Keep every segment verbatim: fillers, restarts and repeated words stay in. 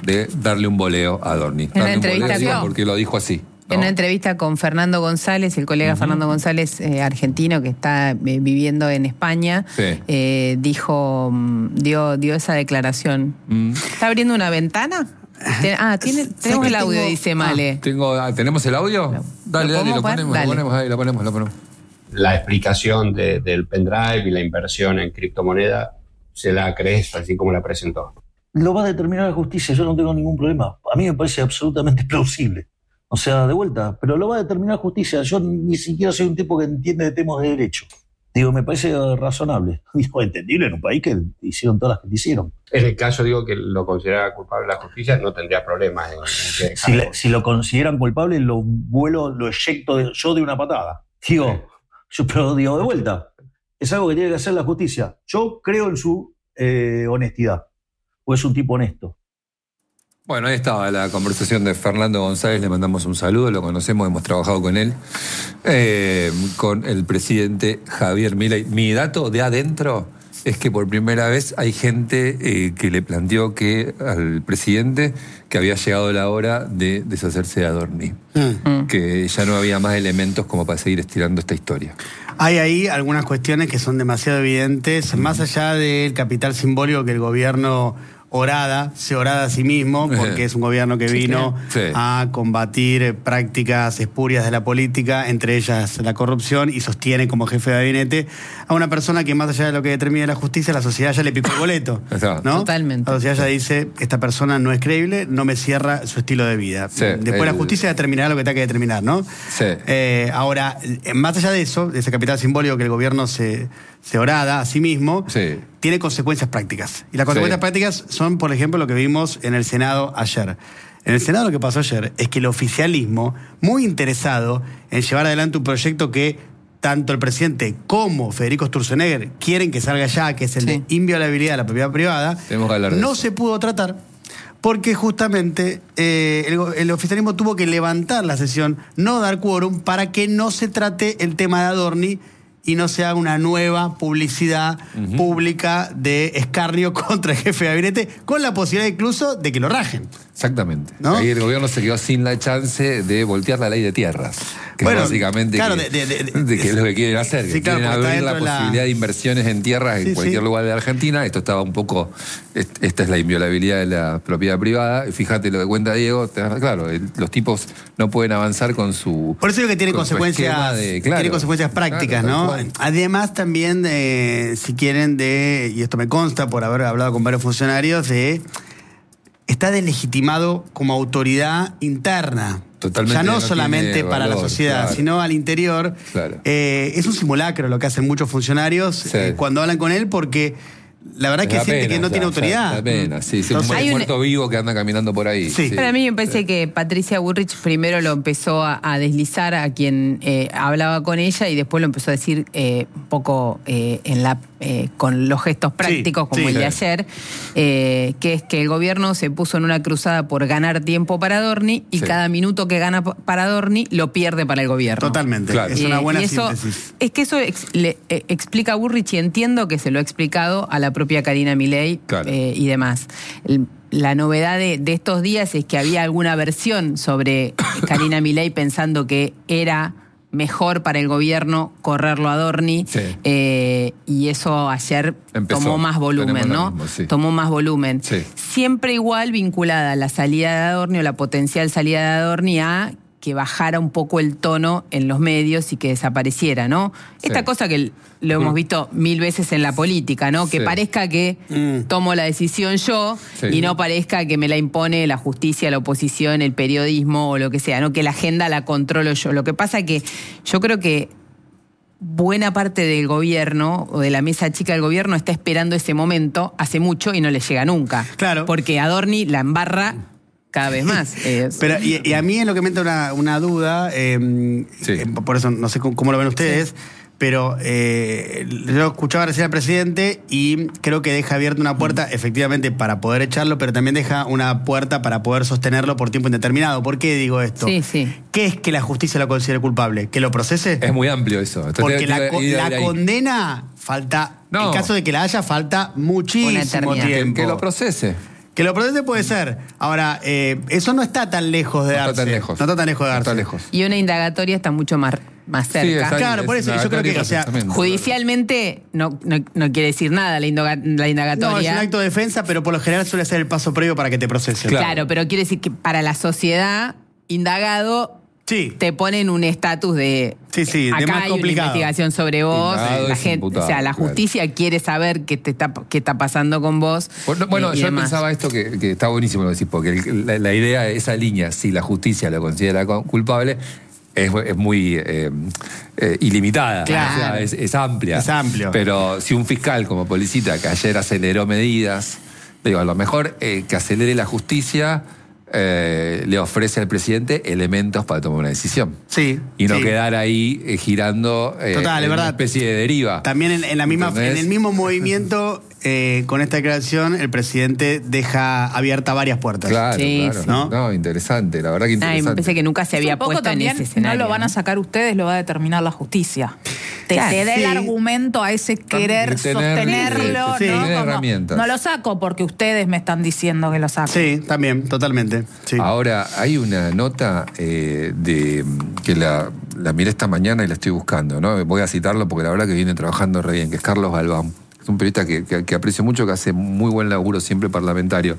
de darle un boleo a Adorni. En una entrevista boleo, con... porque lo dijo así. ¿No? En una entrevista con Fernando González, el colega uh-huh. Fernando González, eh, argentino, que está eh, viviendo en España, sí. eh, dijo, dio, dio esa declaración. Mm. ¿Está abriendo una ventana? Ah, ¿tiene, tenemos el audio, tengo, dice Male. Ah, tengo, ¿Tenemos el audio? Lo, dale, ¿lo dale, lo poner? ponemos, dale. lo ponemos ahí, lo ponemos, lo ponemos. La explicación de, del pendrive y la inversión en criptomoneda se la crees así como la presentó. Lo va a determinar la justicia, yo no tengo ningún problema. A mí me parece absolutamente plausible. O sea, de vuelta, pero lo va a determinar justicia. Yo ni siquiera soy un tipo que entiende de temas de derecho. Digo, me parece razonable. Digo, entendible en un país que hicieron todas las que hicieron. En el caso, digo, que lo considera culpable la justicia, no tendría problemas en, en que si, le, si lo consideran culpable, lo vuelo, lo eyecto de, yo de una patada. Digo, yo, pero digo, de vuelta, es algo que tiene que hacer la justicia. Yo creo en su eh, honestidad, o es un tipo honesto. Bueno, ahí estaba la conversación de Fernando González, le mandamos un saludo, lo conocemos, hemos trabajado con él, eh, con el presidente Javier Milei. Mi dato de adentro es que por primera vez hay gente eh, que le planteó que al presidente que había llegado la hora de deshacerse de Adorni, mm. que ya no había más elementos como para seguir estirando esta historia. Hay ahí algunas cuestiones que son demasiado evidentes, mm. más allá del capital simbólico que el gobierno orada, se orada a sí mismo, porque es un gobierno que vino sí, claro. sí. a combatir prácticas espurias de la política, entre ellas la corrupción, y sostiene como jefe de gabinete a una persona que más allá de lo que determine la justicia, la sociedad ya le picó el boleto, ¿no? Totalmente. La sociedad ya dice, esta persona no es creíble, no me cierra su estilo de vida. Sí, Después el... la justicia determinará lo que tenga que determinar, ¿no? Sí. Eh, ahora, más allá de eso, de ese capital simbólico que el gobierno se, se orada a sí mismo, sí. tiene consecuencias prácticas. Y las consecuencias sí. prácticas son, por ejemplo, lo que vimos en el Senado ayer. En el Senado lo que pasó ayer es que el oficialismo, muy interesado en llevar adelante un proyecto que tanto el presidente como Federico Sturzenegger quieren que salga ya, que es el sí. de inviolabilidad de la propiedad privada, no eso. se pudo tratar porque justamente eh, el, el oficialismo tuvo que levantar la sesión, no dar quórum, para que no se trate el tema de Adorni y no se haga una nueva publicidad uh-huh. pública de escarnio contra el jefe de gabinete, con la posibilidad incluso de que lo rajen. Exactamente. ¿No? Ahí el gobierno se quedó sin la chance de voltear la ley de tierras. Que bueno, es básicamente claro, que, de, de, de, de que es lo que quieren hacer. Sí, que claro, quieren abrir la posibilidad la... de inversiones en tierras sí, en cualquier sí. lugar de Argentina. Esto estaba un poco... Esta es la inviolabilidad de la propiedad privada. Fíjate lo que cuenta Diego. Claro, los tipos no pueden avanzar con su... Por eso es que tiene consecuencias, de, claro, tiene consecuencias prácticas, claro, ¿no? Cual. Además también, de, si quieren, de y esto me consta por haber hablado con varios funcionarios, de... está deslegitimado como autoridad interna. Totalmente. Ya no, no valor, solamente para la sociedad, claro. sino al interior. Claro. Eh, es un simulacro lo que hacen muchos funcionarios sí. eh, cuando hablan con él, porque la verdad es que siente pena, que no ya, tiene autoridad. Da pena, sí, sí, Entonces, un muerto un... vivo que anda caminando por ahí. Sí. sí. Pero a mí me parece sí. que Patricia Bullrich primero lo empezó a, a deslizar a quien eh, hablaba con ella y después lo empezó a decir eh, un poco eh, en la, eh, con los gestos prácticos sí, como sí, el sí. de ayer, eh, que es que el gobierno se puso en una cruzada por ganar tiempo para Adorni y sí. cada minuto que gana para Adorni lo pierde para el gobierno. Totalmente, claro. Es una buena y eso, síntesis. Es que eso ex, le, eh, explica a Bullrich y entiendo que se lo ha explicado a la propia Karina Milei claro. eh, y demás. El, la novedad de, de estos días es que había alguna versión sobre Karina Milei pensando que era mejor para el gobierno correrlo a Adorni sí. eh, y eso ayer Empezó. tomó más volumen, ¿no? Mismo, sí. Tomó más volumen. Sí. Siempre igual vinculada a la salida de Adorni o la potencial salida de Adorni a que bajara un poco el tono en los medios y que desapareciera, ¿no? Sí. Esta cosa que lo hemos visto mil veces en la política, ¿no? Que sí. parezca que mm. tomo la decisión yo sí. y no parezca que me la impone la justicia, la oposición, el periodismo o lo que sea, ¿no? Que la agenda la controlo yo. Lo que pasa es que yo creo que buena parte del gobierno o de la mesa chica del gobierno está esperando ese momento hace mucho y no le llega nunca. Claro. Porque Adorni la embarra cada vez más. Eh, Pero y, y a mí es lo que me entra una, una duda, eh, sí. eh, por eso no sé cómo, cómo lo ven ustedes, sí. pero eh, yo escuchaba recién al presidente y creo que deja abierta una puerta, mm. efectivamente, para poder echarlo, pero también deja una puerta para poder sostenerlo por tiempo indeterminado. ¿Por qué digo esto? Sí, sí. ¿Qué es que la justicia lo considere culpable? ¿Que lo procese? Es muy amplio eso. Entonces, Porque la, la condena falta, no. en caso de que la haya, falta muchísimo tiempo. Que, que lo procese. Que lo proteste puede ser. Ahora, eh, eso no está tan lejos de No darse. está tan lejos. No está tan lejos de No darse. está lejos. Y una indagatoria está mucho más, más cerca. Sí, exacto. Claro, por eso, yo creo que, o sea, Judicialmente no, no, no quiere decir nada la, indaga, la No, es indagatoria. un acto de defensa, pero por lo general suele ser el paso previo para que te procesen. claro. Claro. pero quiere decir que para la sociedad, indagado, Sí. te ponen un estatus de. Sí, sí, de acá más hay complicado. una investigación sobre vos. Indagado La es gente, imputado, o sea, la claro. justicia quiere saber qué te está, qué está pasando con vos. Bueno, bueno, y- y yo demás. pensaba esto que, que está buenísimo lo que decís, porque el- la, la idea de esa línea, si la justicia lo considera co- culpable, es, es muy eh, eh, ilimitada, Claro. o sea, es, es amplia. Es amplio. Pero si un fiscal como Policita, que ayer aceleró medidas, digo, a lo mejor eh, que acelere la justicia eh, le ofrece al presidente elementos para tomar una decisión. Sí. Y no sí. quedar ahí eh, girando eh, Total, es en verdad. una especie de deriva. También en, en la misma, ¿Entendés? en el mismo movimiento, eh, con esta declaración, el presidente deja abierta varias puertas. Claro, Sí, claro. sí. ¿no? No, interesante, la verdad que Ay, interesante. me pensé que nunca se había Un poco puesto en también ese escenario. no lo van a sacar ustedes, lo va a determinar la justicia. Te, Claro, te da sí. el argumento a ese querer tener- sostenerlo, sí, sí, ¿no? tener Como, herramientas. no lo saco porque ustedes me están diciendo que lo saco. Sí, también, totalmente. Sí. Ahora, hay una nota eh, de que la, la miré esta mañana y la estoy buscando, ¿no? Voy a citarlo porque la verdad que viene trabajando re bien, que es Carlos Galván. Es un periodista que, que- que aprecio mucho, que hace muy buen laburo siempre parlamentario.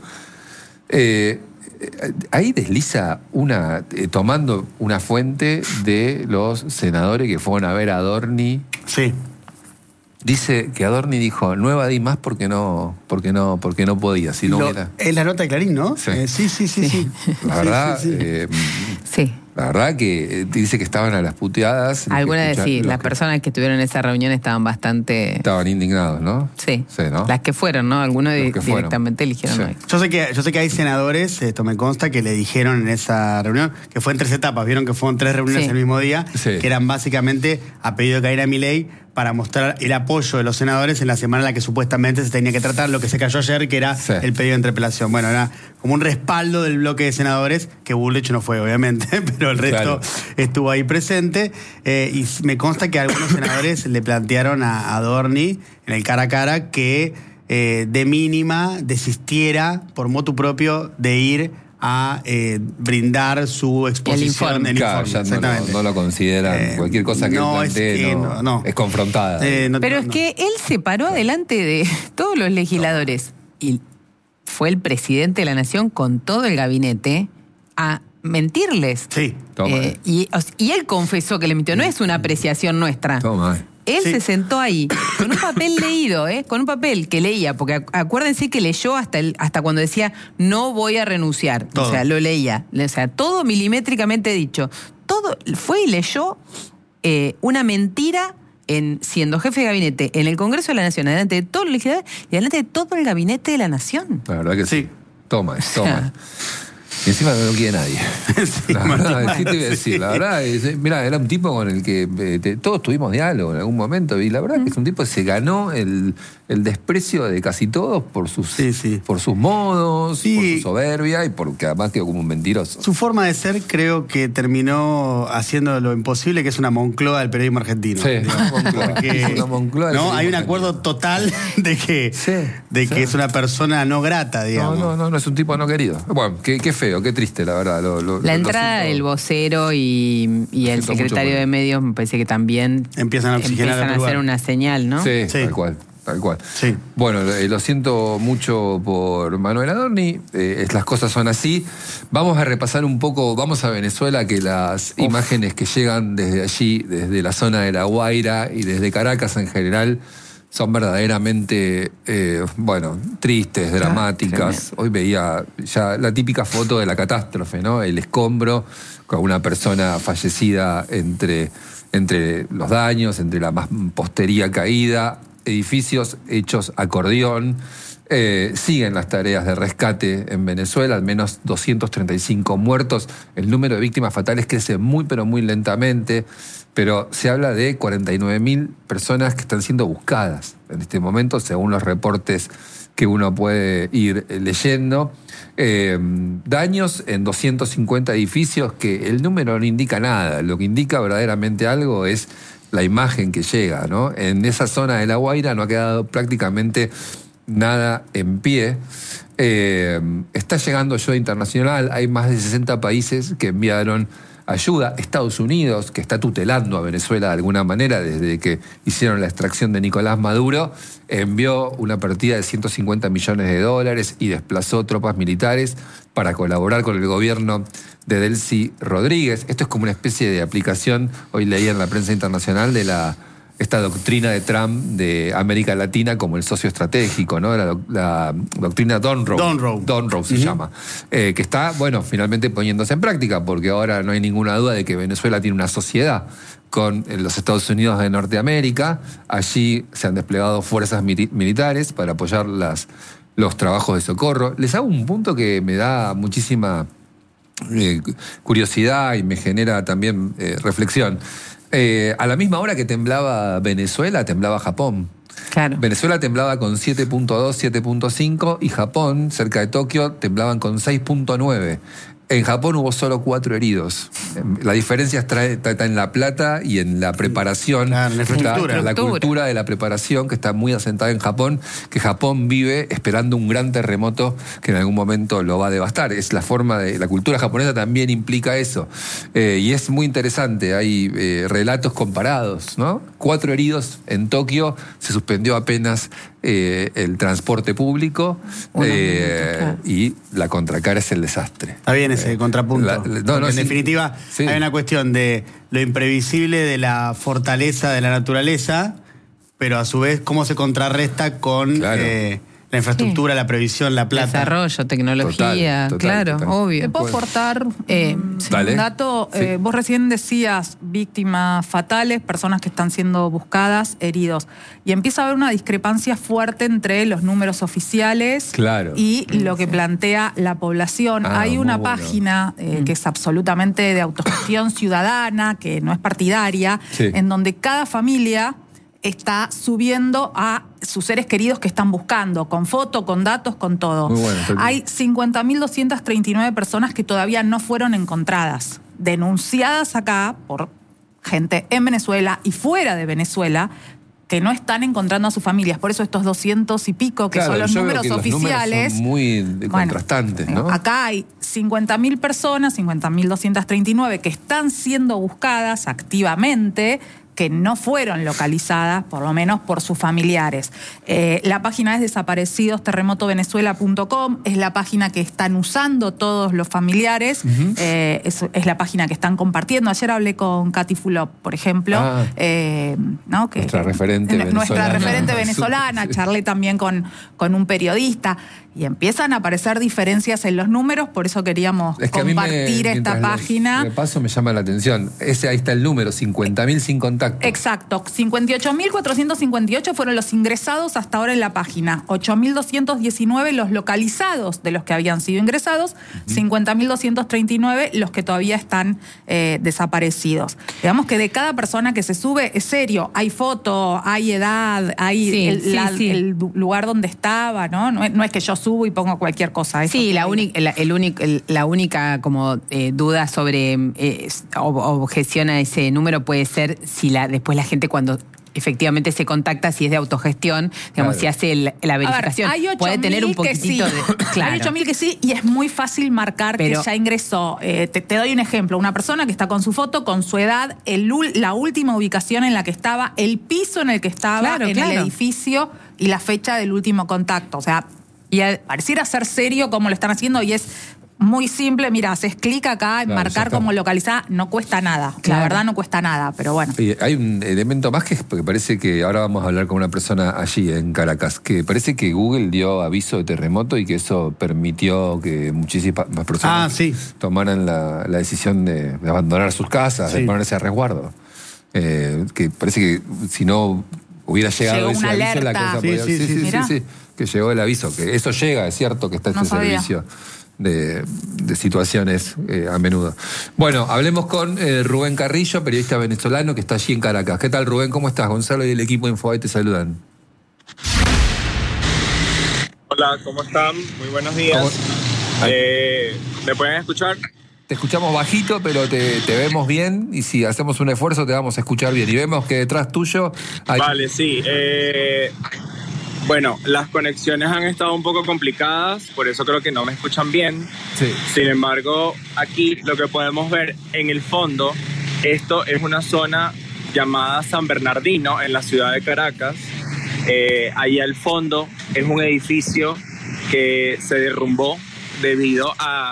Eh, eh, ahí desliza una, eh, tomando una fuente de los senadores que fueron a ver a Adorni. Sí. Dice que Adorni dijo, no evadí más porque no, porque no, porque no podía, si no Lo- hubiera. es la nota de Clarín, ¿no? Sí. Eh, sí, sí, sí, sí. La Sí, verdad, sí, sí. eh, Sí. la verdad que eh, dice que estaban a las puteadas. los que Algunas de escuchan- sí, los las que personas que estuvieron en esa reunión estaban bastante. Estaban indignados, ¿no? Sí. Sí, ¿no? Las que fueron, ¿no? Algunos Los di- que fueron. directamente eligieron Sí. hoy. Yo sé que yo sé que hay senadores, esto me consta, que le dijeron en esa reunión, que fue en tres etapas, vieron que fueron tres reuniones Sí. el mismo día, Sí. que eran básicamente a pedido de Karina Milei para mostrar el apoyo de los senadores en la semana en la que supuestamente se tenía que tratar lo que se cayó ayer, que era Sí. el pedido de interpelación. Bueno, era como un respaldo del bloque de senadores, que Bullrich no fue, obviamente, pero el resto Claro. estuvo ahí presente. eh, y me consta que algunos senadores le plantearon a Adorni en el cara a cara que eh, de mínima desistiera por motu propio de ir a eh, brindar su exposición. informe. el Claro, informe, ya no, lo- exactamente. no lo consideran. Eh, Cualquier cosa que no, es plantee que no, no, no. es confrontada. Eh, no- Pero no, es no. que él se paró adelante de todos los legisladores y fue el presidente de la nación con todo el gabinete a mentirles. Sí. Toma. Eh, y, o sea, y él confesó que le mintió. No es una apreciación nuestra. Toma. Él Sí. se sentó ahí con un papel leído, ¿eh? Con un papel que leía, porque acu- acuérdense que leyó hasta, el, hasta cuando decía no voy a renunciar. Todo. O sea, lo leía. O sea, todo milimétricamente dicho. Todo fue y leyó eh, una mentira en siendo jefe de gabinete en el Congreso de la Nación, delante de todos los legisladores y delante de todo el gabinete de la Nación. La verdad que sí. Sí. Toma, toma. Y encima no lo quiere nadie. Sí, la Martín, verdad, ¿qué te voy a sí. decir? La verdad, es- mira, era un tipo con el que eh, te- todos tuvimos diálogo en algún momento. Y la verdad que es un tipo que se ganó el, el desprecio de casi todos por sus, Sí, sí. por sus modos, Sí. por su soberbia y porque además quedó como un mentiroso. Su forma de ser creo que terminó haciendo lo imposible, que es una Moncloa del periodismo argentino. Sí, digamos, Moncloa. porque, Es una Moncloa del ¿no? periodismo Hay un argentino. acuerdo total de que, Sí, de que sí. es una persona no grata, No, digamos. no, no, no es un tipo no querido. Bueno, qué, qué feo, qué triste, la verdad. Lo, lo- La lo entrada siento. del vocero y, y el siento mucho secretario por él. de medios me parece que también Empiezan a oxigenar empiezan el a lugar. hacer una señal, ¿no? Sí, Sí. tal cual, tal cual. Sí. Bueno, eh, lo siento mucho por Manuel Adorni, eh, es- las cosas son así. Vamos a repasar un poco, vamos a Venezuela, que las imágenes que llegan desde allí, desde la zona de La Guaira y desde Caracas en general, son verdaderamente, eh, bueno, tristes, dramáticas. Hoy veía ya la típica foto de la catástrofe, ¿no? El escombro con una persona fallecida entre, entre los daños, entre la mampostería caída, edificios hechos acordeón. Eh, siguen las tareas de rescate en Venezuela, al menos doscientos treinta y cinco muertos. El número de víctimas fatales crece muy, pero muy lentamente. Pero se habla de cuarenta y nueve mil personas que están siendo buscadas en este momento, según los reportes que uno puede ir eh, leyendo. Eh, daños en doscientos cincuenta edificios, que el número no indica nada. Lo que indica verdaderamente algo es la imagen que llega, ¿no? En esa zona de La Guaira no ha quedado prácticamente nada en pie. Eh, está llegando ayuda internacional, hay más de sesenta países que enviaron ayuda. Estados Unidos, que está tutelando a Venezuela de alguna manera desde que hicieron la extracción de Nicolás Maduro, envió una partida de ciento cincuenta millones de dólares y desplazó tropas militares para colaborar con el gobierno de Delcy Rodríguez. Esto es como una especie de aplicación, hoy leí en la prensa internacional, de la esta doctrina de Trump de América Latina como el socio estratégico, ¿no? La, la doctrina Donroe. Donroe. Donroe se uh-huh. llama. Eh, que está, bueno, finalmente poniéndose en práctica, porque ahora no hay ninguna duda de que Venezuela tiene una sociedad con los Estados Unidos de Norteamérica. Allí se han desplegado fuerzas mili- militares para apoyar las, los trabajos de socorro. Les hago un punto que me da muchísima eh, curiosidad y me genera también eh, reflexión. Eh, a la misma hora que temblaba Venezuela, temblaba Japón. Claro. Venezuela temblaba con siete punto dos, siete punto cinco y Japón, cerca de Tokio, temblaban con seis punto nueve. En Japón hubo solo cuatro heridos. La diferencia está, está en la plata y en la preparación. Claro, en la infraestructura. La, la cultura de la preparación, que está muy asentada en Japón, que Japón vive esperando un gran terremoto que en algún momento lo va a devastar. Es la forma de... La cultura japonesa también implica eso. Eh, y es muy interesante. Hay eh, relatos comparados, ¿no? Cuatro heridos en Tokio, se suspendió apenas eh, el transporte público eh, claro. y la contracara es el desastre. Está bien ese contrapunto. La, la, no, no, en sí, definitiva, sí. Hay una cuestión de lo imprevisible de la fortaleza de la naturaleza, pero a su vez cómo se contrarresta con claro. eh, la infraestructura, sí. la previsión, la plata. Desarrollo, tecnología, total, total, claro, total. Obvio. ¿Te puedo aportar eh, un dato? Sí. Eh, vos recién decías víctimas fatales, personas que están siendo buscadas, heridos. Y empieza a haber una discrepancia fuerte entre los números oficiales claro. y lo que plantea la población. Ah, Hay una bueno. página eh, que es absolutamente de autogestión ciudadana, que no es partidaria, sí. en donde cada familia está subiendo a sus seres queridos que están buscando, con foto, con datos, con todo. Muy bueno, hay cincuenta mil doscientas treinta y nueve personas que todavía no fueron encontradas, denunciadas acá por gente en Venezuela y fuera de Venezuela, que no están encontrando a sus familias. Por eso estos doscientos y pico, que claro, son los números oficiales... Los números son muy bueno, contrastantes, ¿no? Acá hay cincuenta mil personas, cincuenta mil doscientas treinta y nueve, que están siendo buscadas activamente, que no fueron localizadas, por lo menos por sus familiares. Eh, la página es desaparecidos terremoto venezuela punto com, es la página que están usando todos los familiares, uh-huh. eh, es, es la página que están compartiendo. Ayer hablé con Katy Fulop, por ejemplo, ah, eh, ¿no? que, nuestra referente nuestra venezolana. referente venezolana, charlé también con, con un periodista, y empiezan a aparecer diferencias en los números, por eso queríamos es que compartir me, esta página. De paso me llama la atención, ese ahí está el número, cincuenta mil sin contacto. Exacto, cincuenta y ocho mil cuatrocientos cincuenta y ocho fueron los ingresados hasta ahora en la página, ocho mil doscientos diecinueve los localizados de los que habían sido ingresados, uh-huh. cincuenta mil doscientos treinta y nueve los que todavía están eh, desaparecidos. Digamos que de cada persona que se sube, es serio, hay foto, hay edad, hay sí, el, sí, la, sí. el lugar donde estaba, ¿no? No es, no es que yo subo y pongo cualquier cosa. Sí, la, uni, la, el único, el, la única como eh, duda sobre eh, objeción a ese número puede ser si la después la gente cuando efectivamente se contacta, si es de autogestión, digamos, claro. si hace el, la verificación. A ver, hay puede tener un poquitito sí. de... Claro. Hay ocho mil que sí, y es muy fácil marcar Pero, que ya ingresó. Eh, te, te doy un ejemplo. Una persona que está con su foto, con su edad, el, la última ubicación en la que estaba, el piso en el que estaba, claro, en claro. el edificio y la fecha del último contacto. O sea, y a, pareciera ser serio como lo están haciendo y es muy simple. Mira, haces clic acá en claro, marcar como localizada, no cuesta nada. Claro. La verdad no cuesta nada, pero bueno. Y hay un elemento más que porque parece que ahora vamos a hablar con una persona allí en Caracas, que parece que Google dio aviso de terremoto y que eso permitió que muchísimas personas ah, sí. tomaran la, la decisión de, de abandonar sus casas, sí. de ponerse a resguardo. Eh, que parece que si no hubiera llegado Llegó ese una aviso, alerta. la cosa sí, podía... Sí, sí, sí, sí, sí, sí, sí, que llegó el aviso, que eso llega, es cierto que está este no servicio de, de situaciones eh, a menudo. Bueno, hablemos con eh, Rubén Carrillo, periodista venezolano que está allí en Caracas. ¿Qué tal, Rubén? ¿Cómo estás? Gonzalo y el equipo de Infobae te saludan. Hola, ¿cómo están? Muy buenos días. Eh, ¿Me pueden escuchar? Te escuchamos bajito, pero te, te vemos bien y si hacemos un esfuerzo te vamos a escuchar bien. Y vemos que detrás tuyo hay... Vale, sí. Eh, Bueno, las conexiones han estado un poco complicadas, por eso creo que no me escuchan bien. Sí. Sin embargo, aquí lo que podemos ver en el fondo, esto es una zona llamada San Bernardino en la ciudad de Caracas. Eh, ahí al fondo es un edificio que se derrumbó debido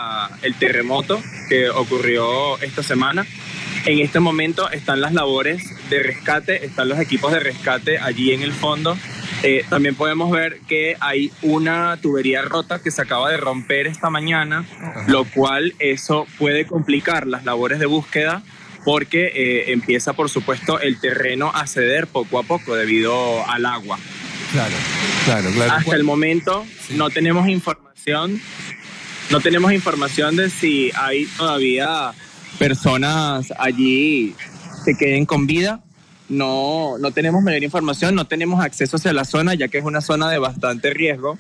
al terremoto que ocurrió esta semana. En este momento están las labores de rescate, están los equipos de rescate allí en el fondo. Eh, también podemos ver que hay una tubería rota que se acaba de romper esta mañana, lo cual eso puede complicar las labores de búsqueda porque eh, empieza, por supuesto, el terreno a ceder poco a poco debido al agua. Claro, claro, claro. Hasta el momento sí. no tenemos información, no tenemos información de si hay todavía personas allí que queden con vida. No, no tenemos mayor información, no tenemos acceso hacia la zona, ya que es una zona de bastante riesgo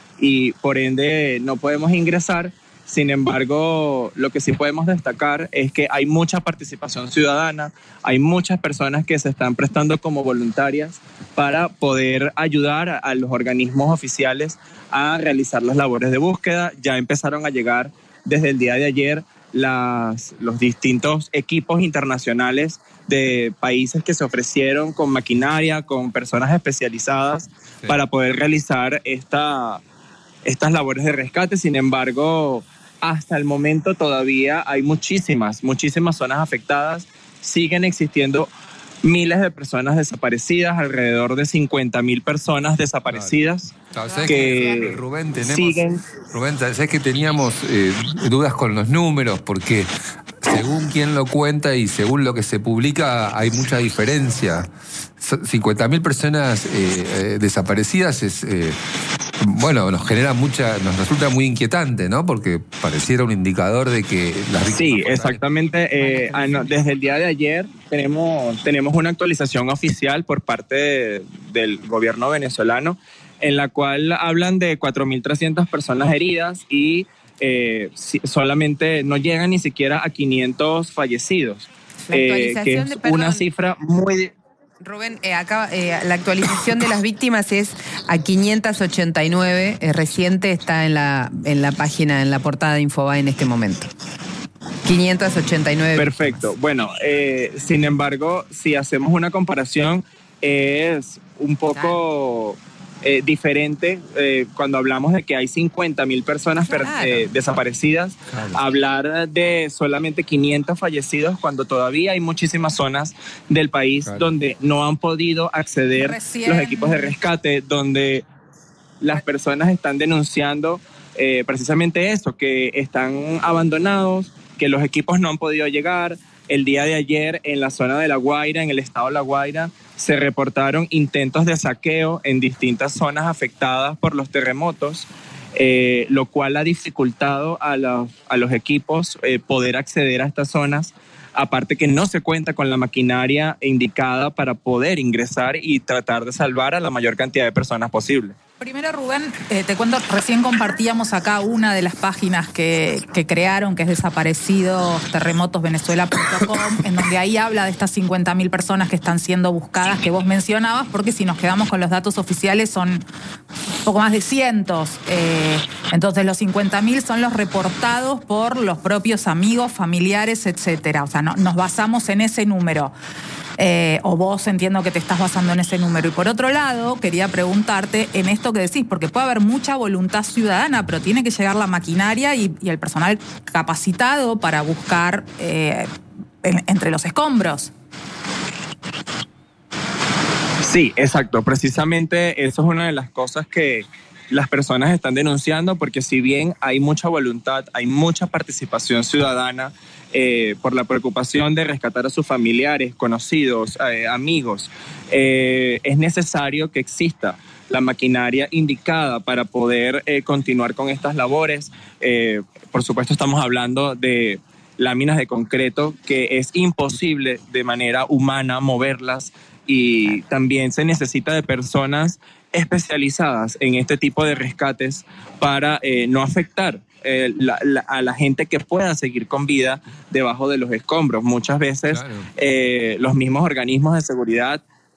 y por ende no podemos ingresar. Sin embargo, lo que sí podemos destacar es que hay mucha participación ciudadana, hay muchas personas que se están prestando como voluntarias para poder ayudar a los organismos oficiales a realizar las labores de búsqueda. Ya empezaron a llegar desde el día de ayer las, los distintos equipos internacionales de países que se ofrecieron con maquinaria, con personas especializadas sí. para poder realizar esta, estas labores de rescate. Sin embargo, hasta el momento todavía hay muchísimas, muchísimas zonas afectadas. Siguen existiendo miles de personas desaparecidas, alrededor de cincuenta mil personas desaparecidas. Claro. ¿Sabes que, Rubén, tenemos, siguen... Rubén, ¿sabes que teníamos eh, dudas con los números? Porque según quien lo cuenta y según lo que se publica hay mucha diferencia. cincuenta mil personas eh, eh, desaparecidas es... Eh, bueno, nos genera mucha, nos resulta muy inquietante, ¿no? Porque pareciera un indicador de que las víctimas... Sí, exactamente. Eh, desde el día de ayer tenemos, tenemos una actualización oficial por parte de, del gobierno venezolano en la cual hablan de cuatro mil trescientas personas heridas y eh, solamente no llegan ni siquiera a quinientos fallecidos, eh, que es de, una cifra muy... Rubén, eh, acá eh, la actualización de las víctimas es a quinientos ochenta y nueve, eh, reciente, está en la, en la página, en la portada de Infobae en este momento. quinientos ochenta y nueve. Perfecto. Víctimas. Bueno, eh, sin embargo, si hacemos una comparación, es un poco... Eh, diferente eh, cuando hablamos de que hay cincuenta mil personas per, eh, desaparecidas, claro. hablar de solamente quinientos fallecidos cuando todavía hay muchísimas zonas del país claro. donde no han podido acceder Recién. los equipos de rescate, donde las personas están denunciando eh, precisamente eso, que están abandonados, que los equipos no han podido llegar. El día de ayer en la zona de La Guaira, en el estado de La Guaira, se reportaron intentos de saqueo en distintas zonas afectadas por los terremotos, eh, lo cual ha dificultado a los, a los equipos eh, poder acceder a estas zonas, aparte que no se cuenta con la maquinaria indicada para poder ingresar y tratar de salvar a la mayor cantidad de personas posible. Primero, Rubén, eh, te cuento, recién compartíamos acá una de las páginas que, que crearon, que es desaparecidos terremotos venezuela punto com, en donde ahí habla de estas cincuenta mil personas que están siendo buscadas, que vos mencionabas, porque si nos quedamos con los datos oficiales son un poco más de cientos. Eh, entonces, los cincuenta mil son los reportados por los propios amigos, familiares, etcétera. O sea, no, nos basamos en ese número. Eh, o vos entiendo que te estás basando en ese número. Y por otro lado, quería preguntarte en esto que decís, porque puede haber mucha voluntad ciudadana, pero tiene que llegar la maquinaria y, y el personal capacitado para buscar eh, en, entre los escombros. Sí, exacto. Precisamente eso es una de las cosas que las personas están denunciando, porque si bien hay mucha voluntad, hay mucha participación ciudadana, Eh, por la preocupación de rescatar a sus familiares, conocidos, eh, amigos, eh, es necesario que exista la maquinaria indicada para poder eh, continuar con estas labores. Eh, por supuesto, estamos hablando de láminas de concreto que es imposible de manera humana moverlas, y también se necesita de personas especializadas en este tipo de rescates para eh, no afectar Eh, la, la, a la gente que pueda seguir con vida debajo de los escombros. Muchas veces claro. eh, los mismos organismos de seguridad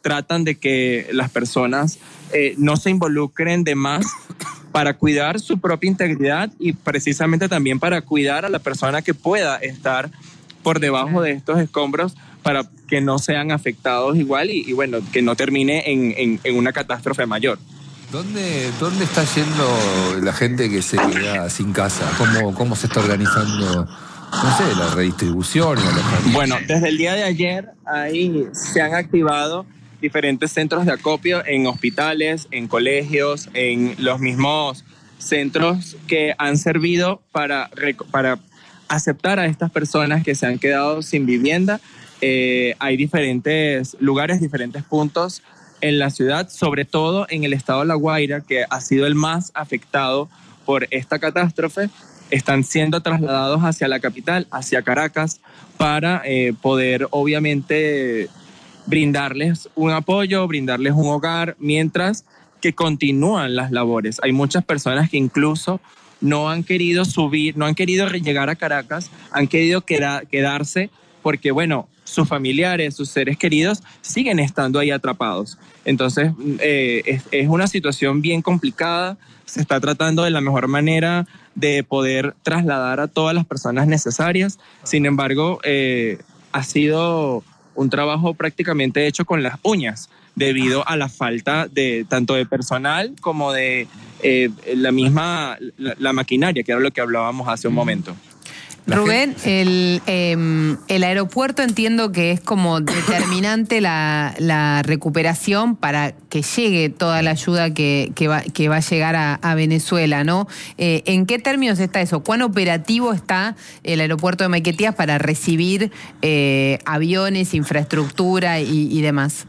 tratan de que las personas eh, no se involucren de más para cuidar su propia integridad y precisamente también para cuidar a la persona que pueda estar por debajo de estos escombros para que no sean afectados igual y, y bueno, que no termine en, en, en una catástrofe mayor. ¿Dónde, ¿Dónde está yendo la gente que se queda sin casa? ¿Cómo, cómo se está organizando, no sé, la redistribución? Bueno, desde el día de ayer ahí se han activado diferentes centros de acopio en hospitales, en colegios, en los mismos centros que han servido para, para aceptar a estas personas que se han quedado sin vivienda. Eh, hay diferentes lugares, diferentes puntos en la ciudad, sobre todo en el estado de La Guaira, que ha sido el más afectado por esta catástrofe. Están siendo trasladados hacia la capital, hacia Caracas, para eh, poder obviamente brindarles un apoyo, brindarles un hogar, mientras que continúan las labores. Hay muchas personas que incluso no han querido subir, no han querido llegar a Caracas, han querido queda, quedarse porque, bueno, sus familiares, sus seres queridos siguen estando ahí atrapados. Entonces, eh, es, es una situación bien complicada. Se está tratando de la mejor manera de poder trasladar a todas las personas necesarias. Sin embargo, eh, ha sido un trabajo prácticamente hecho con las uñas, debido a la falta de tanto de personal como de eh, la misma la, la maquinaria, que era lo que hablábamos hace un momento. Rubén, el, eh, el aeropuerto entiendo que es como determinante la, la recuperación para que llegue toda la ayuda que, que, va, que va a llegar a, a Venezuela, ¿no? Eh, ¿En qué términos está eso? ¿Cuán operativo está el aeropuerto de Maiquetías para recibir eh, aviones, infraestructura y, y demás?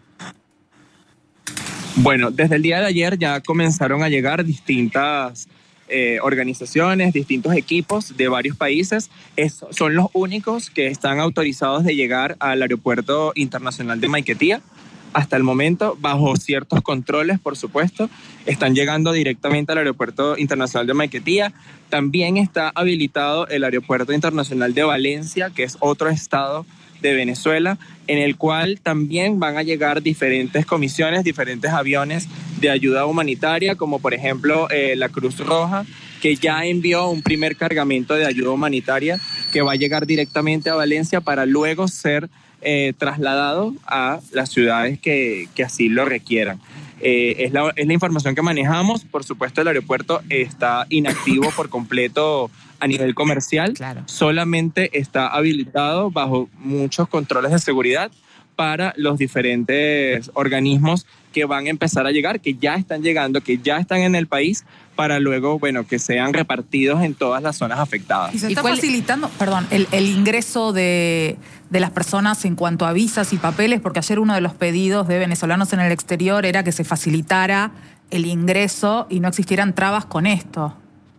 Bueno, desde el día de ayer ya comenzaron a llegar distintas Eh, organizaciones, distintos equipos de varios países. Es, son los únicos que están autorizados de llegar al aeropuerto internacional de Maiquetía. Hasta el momento, bajo ciertos controles, por supuesto, están llegando directamente al aeropuerto internacional de Maiquetía. También está habilitado el aeropuerto internacional de Valencia, que es otro estado de Venezuela, en el cual también van a llegar diferentes comisiones, diferentes aviones de ayuda humanitaria, como por ejemplo eh, la Cruz Roja, que ya envió un primer cargamento de ayuda humanitaria que va a llegar directamente a Valencia para luego ser eh, trasladado a las ciudades que, que así lo requieran. Eh, es, la, es la información que manejamos. Por supuesto, el aeropuerto está inactivo por completo a nivel comercial. Claro. Solamente está habilitado bajo muchos controles de seguridad para los diferentes organismos que van a empezar a llegar, que ya están llegando, que ya están en el país, para luego, bueno, que sean repartidos en todas las zonas afectadas. Y se está facilitando, perdón, el, el ingreso de, de las personas en cuanto a visas y papeles, porque ayer uno de los pedidos de venezolanos en el exterior era que se facilitara el ingreso y no existieran trabas con esto.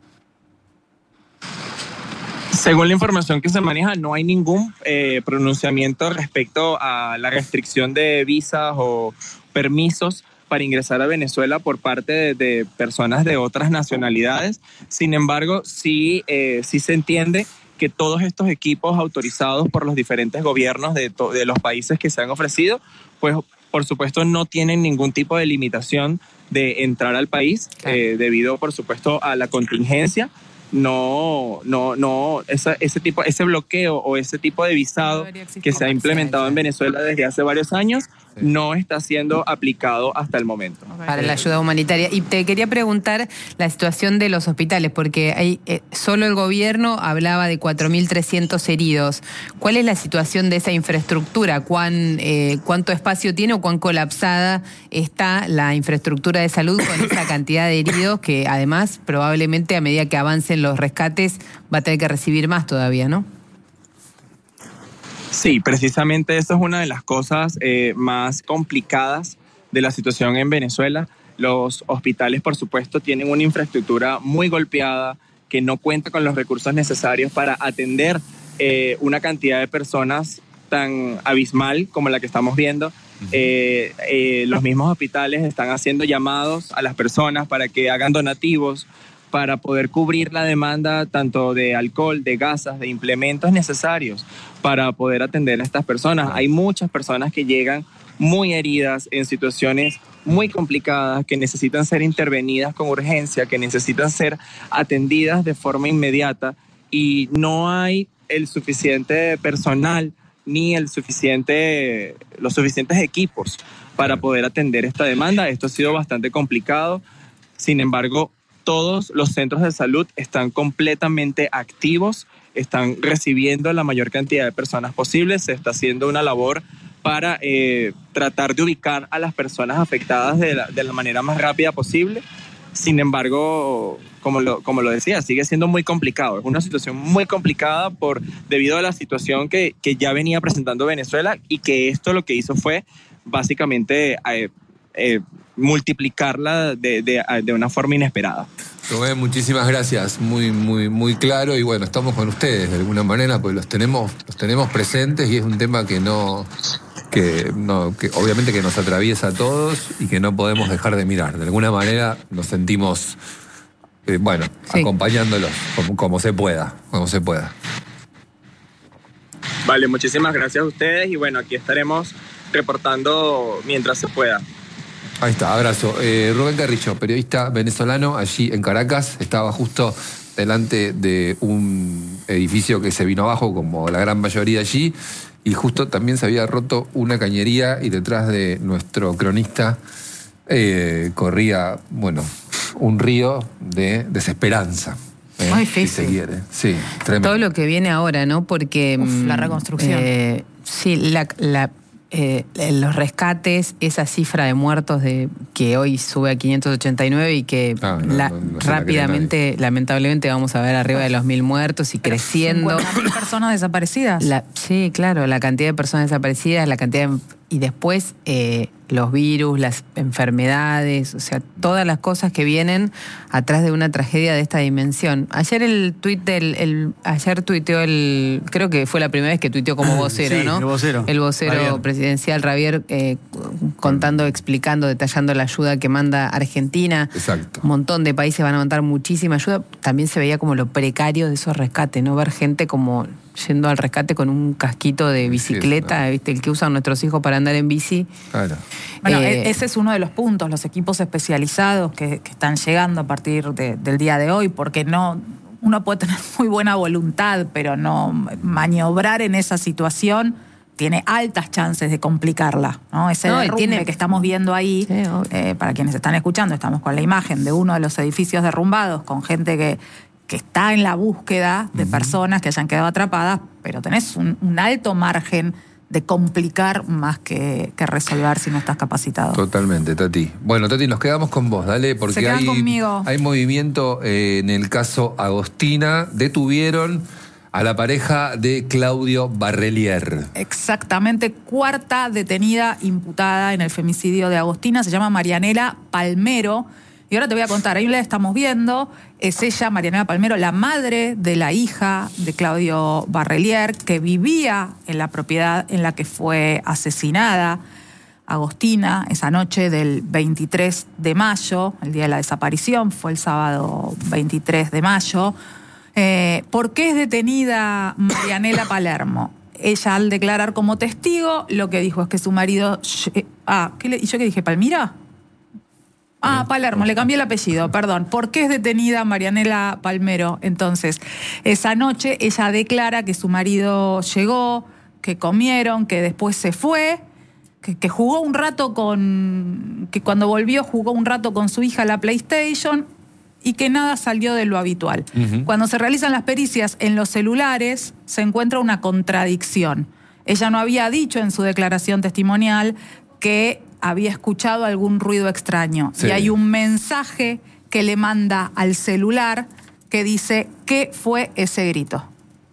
Según la información que se maneja, no hay ningún eh, pronunciamiento respecto a la restricción de visas o permisos para ingresar a Venezuela por parte de, de personas de otras nacionalidades. Sin embargo, sí, eh, sí se entiende que todos estos equipos autorizados por los diferentes gobiernos de, to- de los países que se han ofrecido, pues por supuesto no tienen ningún tipo de limitación de entrar al país, eh, debido por supuesto a la contingencia. No, no, no, esa, ese tipo, ese bloqueo o ese tipo de visado que se ha implementado en Venezuela desde hace varios años no está siendo aplicado hasta el momento. Para la ayuda humanitaria. Y te quería preguntar la situación de los hospitales, porque hay, eh, solo el gobierno hablaba de cuatro mil trescientos heridos. ¿Cuál es la situación de esa infraestructura? ¿Cuán, eh, ¿Cuánto espacio tiene o cuán colapsada está la infraestructura de salud con esa cantidad de heridos que además probablemente a medida que avancen los rescates va a tener que recibir más todavía, ¿no? Sí, precisamente eso es una de las cosas eh, más complicadas de la situación en Venezuela. Los hospitales, por supuesto, tienen una infraestructura muy golpeada que no cuenta con los recursos necesarios para atender eh, una cantidad de personas tan abismal como la que estamos viendo. Eh, eh, los mismos hospitales están haciendo llamados a las personas para que hagan donativos para poder cubrir la demanda tanto de alcohol, de gasas, de implementos necesarios para poder atender a estas personas. Hay muchas personas que llegan muy heridas, en situaciones muy complicadas, que necesitan ser intervenidas con urgencia, que necesitan ser atendidas de forma inmediata, y no hay el suficiente personal ni el suficiente, los suficientes equipos para poder atender esta demanda. Esto ha sido bastante complicado. Sin embargo, todos los centros de salud están completamente activos, están recibiendo la mayor cantidad de personas posibles, se está haciendo una labor para eh, tratar de ubicar a las personas afectadas de la, de la manera más rápida posible. Sin embargo, como lo, como lo decía, sigue siendo muy complicado. Es una situación muy complicada por, debido a la situación que, que ya venía presentando Venezuela, y que esto lo que hizo fue básicamente eh, eh, multiplicarla de, de, de una forma inesperada. Rubén, muchísimas gracias, muy, muy, muy claro, y bueno, estamos con ustedes de alguna manera, pues los tenemos, los tenemos presentes, y es un tema que no, que no, que obviamente que nos atraviesa a todos y que no podemos dejar de mirar. De alguna manera nos sentimos, eh, bueno, sí, acompañándolos como, como se pueda, como se pueda. Vale, muchísimas gracias a ustedes, y bueno, aquí estaremos reportando mientras se pueda. Ahí está, abrazo. Eh, Rubén Carrillo, periodista venezolano, allí en Caracas, estaba justo delante de un edificio que se vino abajo, como la gran mayoría allí, y justo también se había roto una cañería, y detrás de nuestro cronista eh, corría, bueno, un río de desesperanza. Eh, Muy difícil. Si se quiere. Sí, tremendo. Todo lo que viene ahora, ¿no? Porque Uf, la reconstrucción. Eh, sí, la, la Eh, los rescates, esa cifra de muertos de que hoy sube a quinientos ochenta y nueve, y que ah, no, la, no, no rápidamente, lamentablemente, vamos a ver arriba de los mil muertos y creciendo. cincuenta mil personas desaparecidas. La, sí, claro, la cantidad de personas desaparecidas, la cantidad de, y después eh, los virus, las enfermedades, o sea, todas las cosas que vienen atrás de una tragedia de esta dimensión. Ayer el tuit del, el, ayer tuiteó el, creo que fue la primera vez que tuiteó como vocero, sí, ¿no? el vocero. El vocero Javier. presidencial, Javier, eh, contando, explicando, detallando la ayuda que manda Argentina. Exacto. Un montón de países van a mandar muchísima ayuda. También se veía como lo precario de esos rescates, ¿no? Ver gente como yendo al rescate con un casquito de bicicleta, sí, ¿no? ¿Viste? El que usan nuestros hijos para andar en bici. Claro. Bueno, eh, ese es uno de los puntos, los equipos especializados que, que están llegando a partir de, del día de hoy, porque no, uno puede tener muy buena voluntad, pero no maniobrar en esa situación tiene altas chances de complicarla, ¿no? Ese no, derrumbe tiene... que estamos viendo ahí, sí, eh, para quienes están escuchando, estamos con la imagen de uno de los edificios derrumbados, con gente que que está en la búsqueda de personas que hayan quedado atrapadas, pero tenés un, un alto margen de complicar más que, que resolver si no estás capacitado. Totalmente, Tati. Bueno, Tati, nos quedamos con vos, dale, porque Se quedan hay, conmigo. hay movimiento eh, en el caso Agostina. Detuvieron a la pareja de Claudio Barrelier. Exactamente, cuarta detenida imputada en el femicidio de Agostina, se llama Marianela Palmero. Y ahora te voy a contar, ahí la estamos viendo, es ella, Marianela Palmero, la madre de la hija de Claudio Barrelier, que vivía en la propiedad en la que fue asesinada Agostina esa noche del veintitrés de mayo, el día de la desaparición, fue el sábado veintitrés de mayo. Eh, ¿Por qué es detenida Marianela Palermo? Ella, al declarar como testigo, lo que dijo es que su marido... Ah, ¿qué le, ¿y yo qué dije? ¿Palmira? Ah, Palermo, le cambié el apellido, perdón. ¿Por qué es detenida Marianela Palmero? Entonces, esa noche ella declara que su marido llegó, que comieron, que después se fue, que, que jugó un rato con... que cuando volvió jugó un rato con su hija a la PlayStation y que nada salió de lo habitual. Uh-huh. Cuando se realizan las pericias en los celulares, se encuentra una contradicción. Ella no había dicho en su declaración testimonial que había escuchado algún ruido extraño. Sí. Y hay un mensaje que le manda al celular que dice, ¿qué fue ese grito?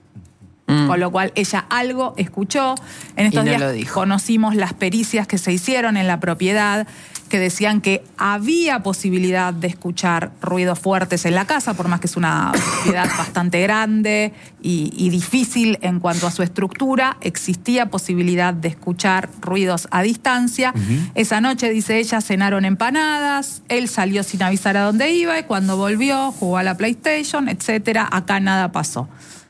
Mm. Con lo cual ella algo escuchó. En estos no días conocimos las pericias que se hicieron en la propiedad, que decían que había posibilidad de escuchar ruidos fuertes en la casa, por más que es una propiedad bastante grande y, y difícil en cuanto a su estructura, existía posibilidad de escuchar ruidos a distancia. Uh-huh. Esa noche, dice ella, cenaron empanadas, él salió sin avisar a dónde iba y cuando volvió jugó a la PlayStation, etcétera. Acá nada pasó.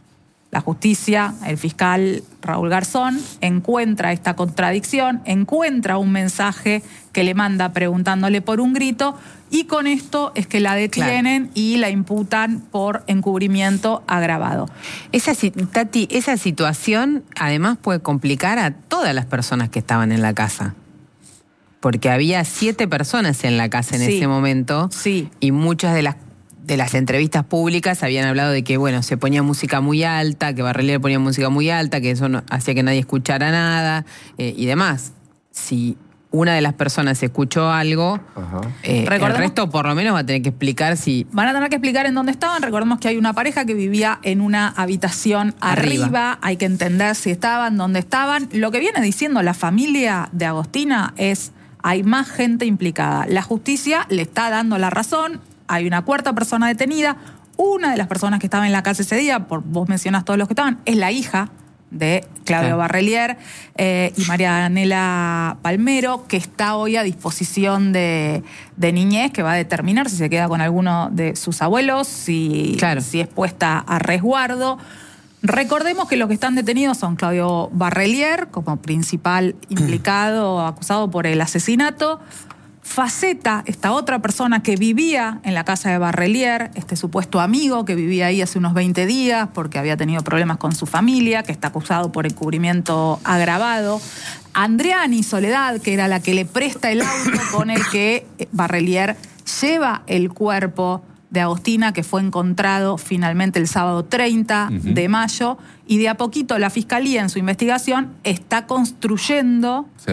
La justicia, el fiscal Raúl Garzón, encuentra esta contradicción, encuentra un mensaje que le manda preguntándole por un grito, y con esto es que la detienen, claro, y la imputan por encubrimiento agravado. Esa, Tati, esa situación además puede complicar a todas las personas que estaban en la casa. Porque había siete personas en la casa en sí, ese momento. Sí. Y muchas de las de las entrevistas públicas habían hablado de que, bueno, se ponía música muy alta, que Barrelier ponía música muy alta, que eso no, hacía que nadie escuchara nada, eh, y demás. Si una de las personas escuchó algo, eh, el resto por lo menos va a tener que explicar si... Van a tener que explicar en dónde estaban. Recordemos que hay una pareja que vivía en una habitación arriba. arriba. Hay que entender si estaban, dónde estaban. Lo que viene diciendo la familia de Agostina es: hay más gente implicada. La justicia le está dando la razón. Hay una cuarta persona detenida. Una de las personas que estaba en la casa ese día, por, vos mencionás todos los que estaban, es la hija de Claudio sí. Barrelier eh, y Marianela Palmero, que está hoy a disposición de, de niñez, que va a determinar si se queda con alguno de sus abuelos, si, claro. si es puesta a resguardo. Recordemos que los que están detenidos son Claudio Barrelier, como principal implicado, acusado por el asesinato, Faceta, esta otra persona que vivía en la casa de Barrelier, este supuesto amigo que vivía ahí hace unos veinte días porque había tenido problemas con su familia, que está acusado por encubrimiento agravado. Andreani Soledad, que era la que le presta el auto con el que Barrelier lleva el cuerpo de Agostina, que fue encontrado finalmente el sábado treinta uh-huh. de mayo, y de a poquito la Fiscalía en su investigación está construyendo... Sí.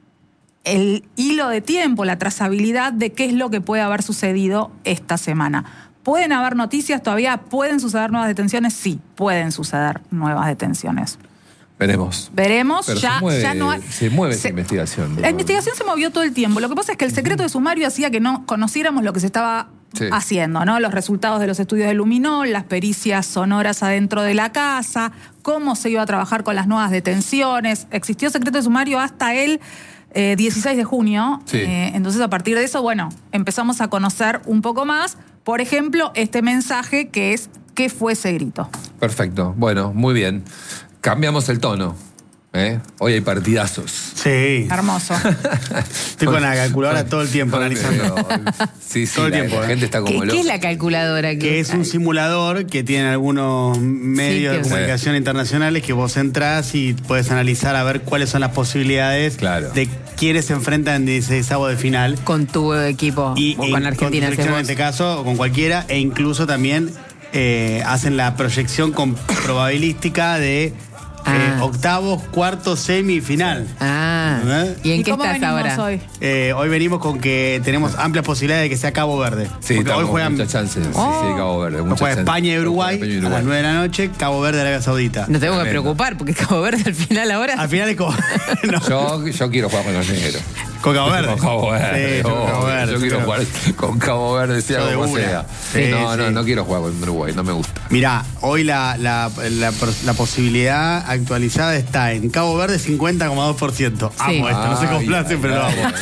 el hilo de tiempo, la trazabilidad de qué es lo que puede haber sucedido esta semana. ¿Pueden haber noticias todavía? ¿Pueden suceder nuevas detenciones? Sí, pueden suceder nuevas detenciones. Veremos. Veremos. Pero ya, se mueve, ya no hay, se mueve esa se, investigación. La investigación se movió todo el tiempo. Lo que pasa es que el secreto de sumario hacía que no conociéramos lo que se estaba sí. haciendo, ¿no? Los resultados de los estudios de luminol, las pericias sonoras adentro de la casa, cómo se iba a trabajar con las nuevas detenciones. Existió secreto de sumario hasta el Eh, dieciséis de junio, sí. eh, entonces a partir de eso, bueno, empezamos a conocer un poco más, por ejemplo, este mensaje que es ¿qué fue ese grito? Perfecto, bueno, muy bien. Cambiamos el tono. ¿Eh? Hoy hay partidazos. Sí. Hermoso. Estoy con la calculadora todo el tiempo analizando. Sí, sí, todo el la, tiempo. La gente está como ¿Qué, loca. ¿Qué es la calculadora? Que, que es un simulador que tiene algunos medios sí, de comunicación sí. internacionales que vos entras y puedes analizar a ver cuáles son las posibilidades claro. de quiénes se enfrentan en dieciseisavo de final. Con tu equipo, y, o con y, Argentina. Con tu selección en este caso, o con cualquiera, e incluso también eh, hacen la proyección con probabilística de Ah. Eh, octavos, cuartos, semifinal. Ah. ¿Eh? ¿Y en ¿Y qué cómo estás ahora? Hoy? Eh, hoy venimos con que tenemos amplias posibilidades de que sea Cabo Verde. Sí, porque hoy juegan muchas chances. Oh. Sí, sí, Cabo Verde. Muchas juega España y Uruguay, España y Uruguay a las nueve de la noche, Cabo Verde, Arabia Saudita. No tengo que preocupar porque Cabo Verde al final ahora. Al final es como. no. yo, yo quiero jugar con los negros. Con Cabo Verde. Con Cabo Verde. Sí, oh, Cabo Verde. Yo quiero creo. jugar con Cabo Verde, sea como sea. Sí, no, sí. no, no quiero jugar con Uruguay, no me gusta. Mirá, hoy la, la, la, la posibilidad actualizada está en Cabo Verde cincuenta coma dos por ciento. Sí. Amo esto, no se complace, pero lo amo.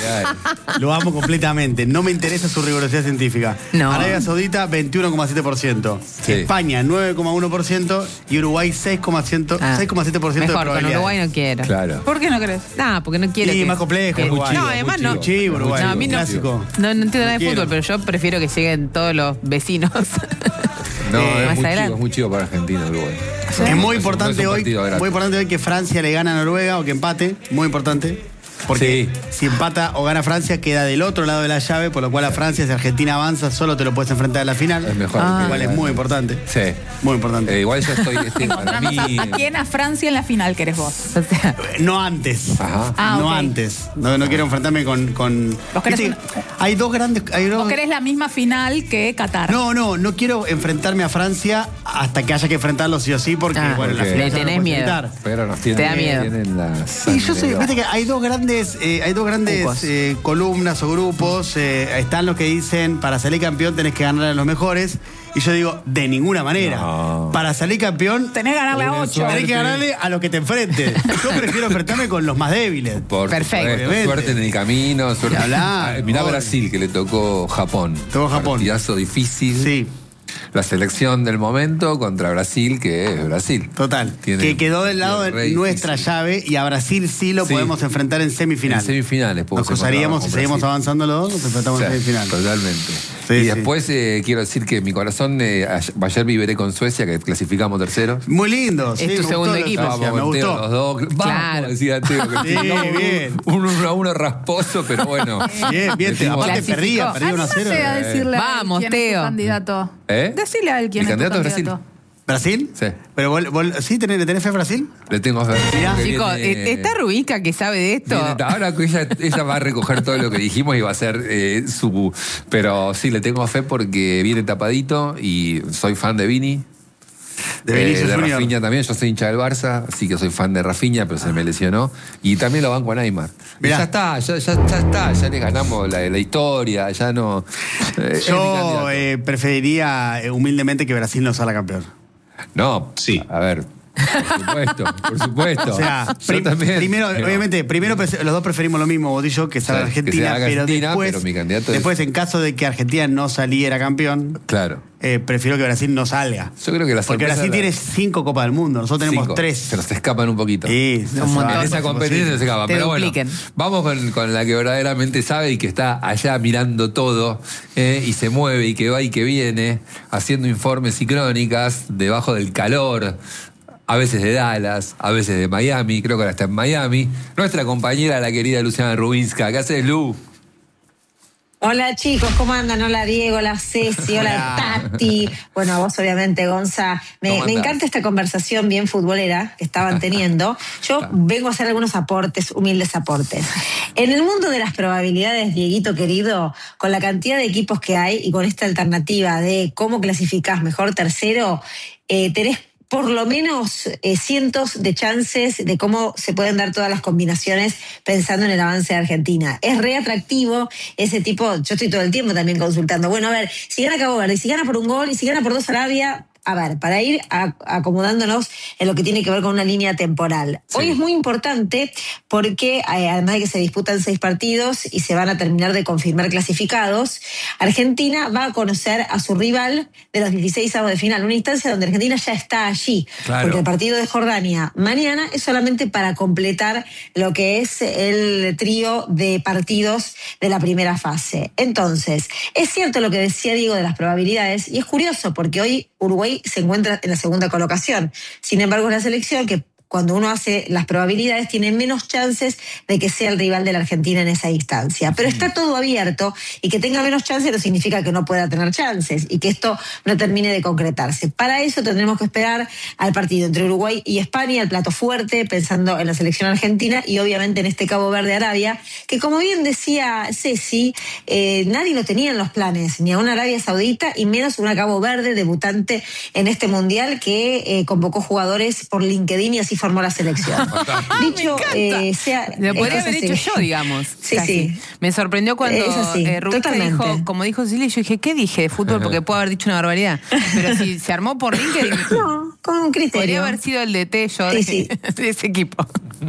Lo amo completamente. No me interesa su rigurosidad científica. No. Arabia Saudita veintiuno coma siete por ciento. Sí. España nueve coma uno por ciento y Uruguay seis coma siete por ciento ah, de probabilidad. Mejor, con Uruguay no quiero. Claro. ¿Por qué no querés? No, porque no quiero. Sí, que, más complejo. Que, Uruguay. No, además no. Sí, Uruguay. No, a mí no, clásico. No, no entiendo nada de quiero. fútbol, pero yo prefiero que lleguen todos los vecinos. No, eh, es, muy chivo, chivo, es muy chivo para Argentina, Uruguay. ¿Sí? Es muy importante hoy, muy importante hoy que Francia le gana a Noruega o que empate, muy importante. Porque sí. si empata o gana Francia, queda del otro lado de la llave, por lo cual a Francia, si Argentina avanza, solo te lo puedes enfrentar a la final. Es mejor. Ah. Igual es muy importante. Sí. Muy importante. Eh, igual yo estoy... estoy para mí... ¿A quién a Francia en la final querés vos? O sea, no antes. Ajá. Ah, no okay. antes. No, no quiero enfrentarme con... con... ¿Viste, hay dos grandes... Hay dos... ¿Vos querés la misma final que Qatar? No, no, no quiero enfrentarme a Francia hasta que haya que enfrentarlo sí o sí, porque ah, bueno, okay. la final le tenés miedo. Enfrentar. Pero nos tienen, te da miedo. Tienen las sí, yo sé, viste que hay dos grandes, eh, hay dos grandes eh, columnas o grupos. Eh, están los que dicen para salir campeón tenés que ganar a los mejores. Y yo digo, de ninguna manera. No. Para salir campeón tenés que ganarle a ocho. Tenés que ganarle a los que te enfrentes. Yo prefiero enfrentarme con los más débiles. Por Perfecto. Supuesto, suerte en el camino. Suerte. Hablar, Mirá Brasil, que le tocó Japón. Tocó Japón. Partidazo difícil. Sí. la selección del momento contra Brasil, que es Brasil. Total. Tiene, que quedó del lado de nuestra difícil. llave y a Brasil sí lo sí. podemos enfrentar en semifinales. En semifinales. Nos cruzaríamos y seguimos avanzando los dos, nos enfrentamos o sea, en semifinales. Totalmente. Sí, y sí. después eh, quiero decir que mi corazón, eh, ayer viviré con Suecia, que clasificamos terceros. Muy lindo. Es sí, tu segundo equipo. Vamos, me gustó. Los dos. Vamos, claro. Decía Teo, que sí, bien. Un uno a uno rasposo, pero bueno. Bien, bien. Te, aparte perdía, perdía uno a cero. Eh. Vamos, Teo. Candidato. ¿Eh? Decile a él quién ¿Mi es tu candidato? candidato. ¿Brasil? Sí. ¿Pero vos, vos ¿sí tenés, le tenés fe a Brasil? Le tengo fe. Chicos, viene, está Rubica que sabe de esto. Viene, ahora ella, ella va a recoger todo lo que dijimos y va a hacer eh, su... Pero sí, le tengo fe porque viene tapadito y soy fan de Vini. De, eh, de Rafinha también, yo soy hincha del Barça, así que soy fan de Rafinha, pero se me lesionó. Y también lo banco a Neymar. Y ya está, ya, ya, ya está, ya le ganamos la, la historia, ya no... Eh, yo eh, preferiría humildemente que Brasil no salga campeón. No, sí. A ver... Por supuesto, por supuesto. O sea, prim, también, primero, pero, obviamente, primero los dos preferimos lo mismo, vos y yo, que salga Argentina, que pero Argentina, después, pero mi candidato después es... en caso de que Argentina no saliera campeón, claro. Eh, prefiero que Brasil no salga. Yo creo que la Porque Brasil la... tiene cinco Copas del Mundo, nosotros tenemos cinco. tres. Se nos escapan un poquito. Sí, no, en esa competencia se escapan. Pero dupliquen. Bueno, vamos con, con la que verdaderamente sabe y que está allá mirando todo eh, y se mueve y que va y que viene, haciendo informes y crónicas debajo del calor. A veces de Dallas, a veces de Miami, creo que ahora está en Miami. Nuestra compañera, la querida Luciana Rubinska. ¿Qué haces, Lu? Hola chicos, ¿cómo andan? Hola Diego, hola Ceci, hola, hola Tati. Bueno, a vos obviamente, Gonza. Me, me encanta esta conversación bien futbolera que estaban teniendo. Yo vengo a hacer algunos aportes, humildes aportes. En el mundo de las probabilidades, Dieguito querido, con la cantidad de equipos que hay y con esta alternativa de cómo clasificás mejor tercero, eh, tenés por lo menos eh, cientos de chances de cómo se pueden dar todas las combinaciones pensando en el avance de Argentina. Es re atractivo ese tipo, yo estoy todo el tiempo también consultando, bueno, a ver, si gana Cabo Verde, si gana por un gol y si gana por dos Arabia... A ver, para ir a, acomodándonos en lo que tiene que ver con una línea temporal. Sí. Hoy es muy importante porque, eh, además de que se disputan seis partidos y se van a terminar de confirmar clasificados, Argentina va a conocer a su rival de los dieciséis avos de final, una instancia donde Argentina ya está allí. Claro. Porque el partido de Jordania mañana es solamente para completar lo que es el trío de partidos de la primera fase. Entonces, es cierto lo que decía Diego de las probabilidades y es curioso porque hoy Uruguay se encuentra en la segunda colocación. Sin embargo, es la selección que cuando uno hace las probabilidades tiene menos chances de que sea el rival de la Argentina en esa instancia. Pero está todo abierto y que tenga menos chances no significa que no pueda tener chances y que esto no termine de concretarse. Para eso tendremos que esperar al partido entre Uruguay y España, el plato fuerte, pensando en la selección argentina y obviamente en este Cabo Verde Arabia, que como bien decía Ceci, eh, nadie lo tenía en los planes, ni a una Arabia Saudita y menos una Cabo Verde debutante en este mundial que eh, convocó jugadores por LinkedIn y así formó la selección. Dicho eh, sea... Lo podría haber hecho yo, digamos. Sí, casi. sí. Me sorprendió cuando eh, Rubita dijo, como dijo Silvia, yo dije, ¿qué dije de fútbol? Porque puedo haber dicho una barbaridad. Pero si se armó por LinkedIn... No, con un criterio. Podría haber sido el D T yo de, sí, sí. de ese equipo.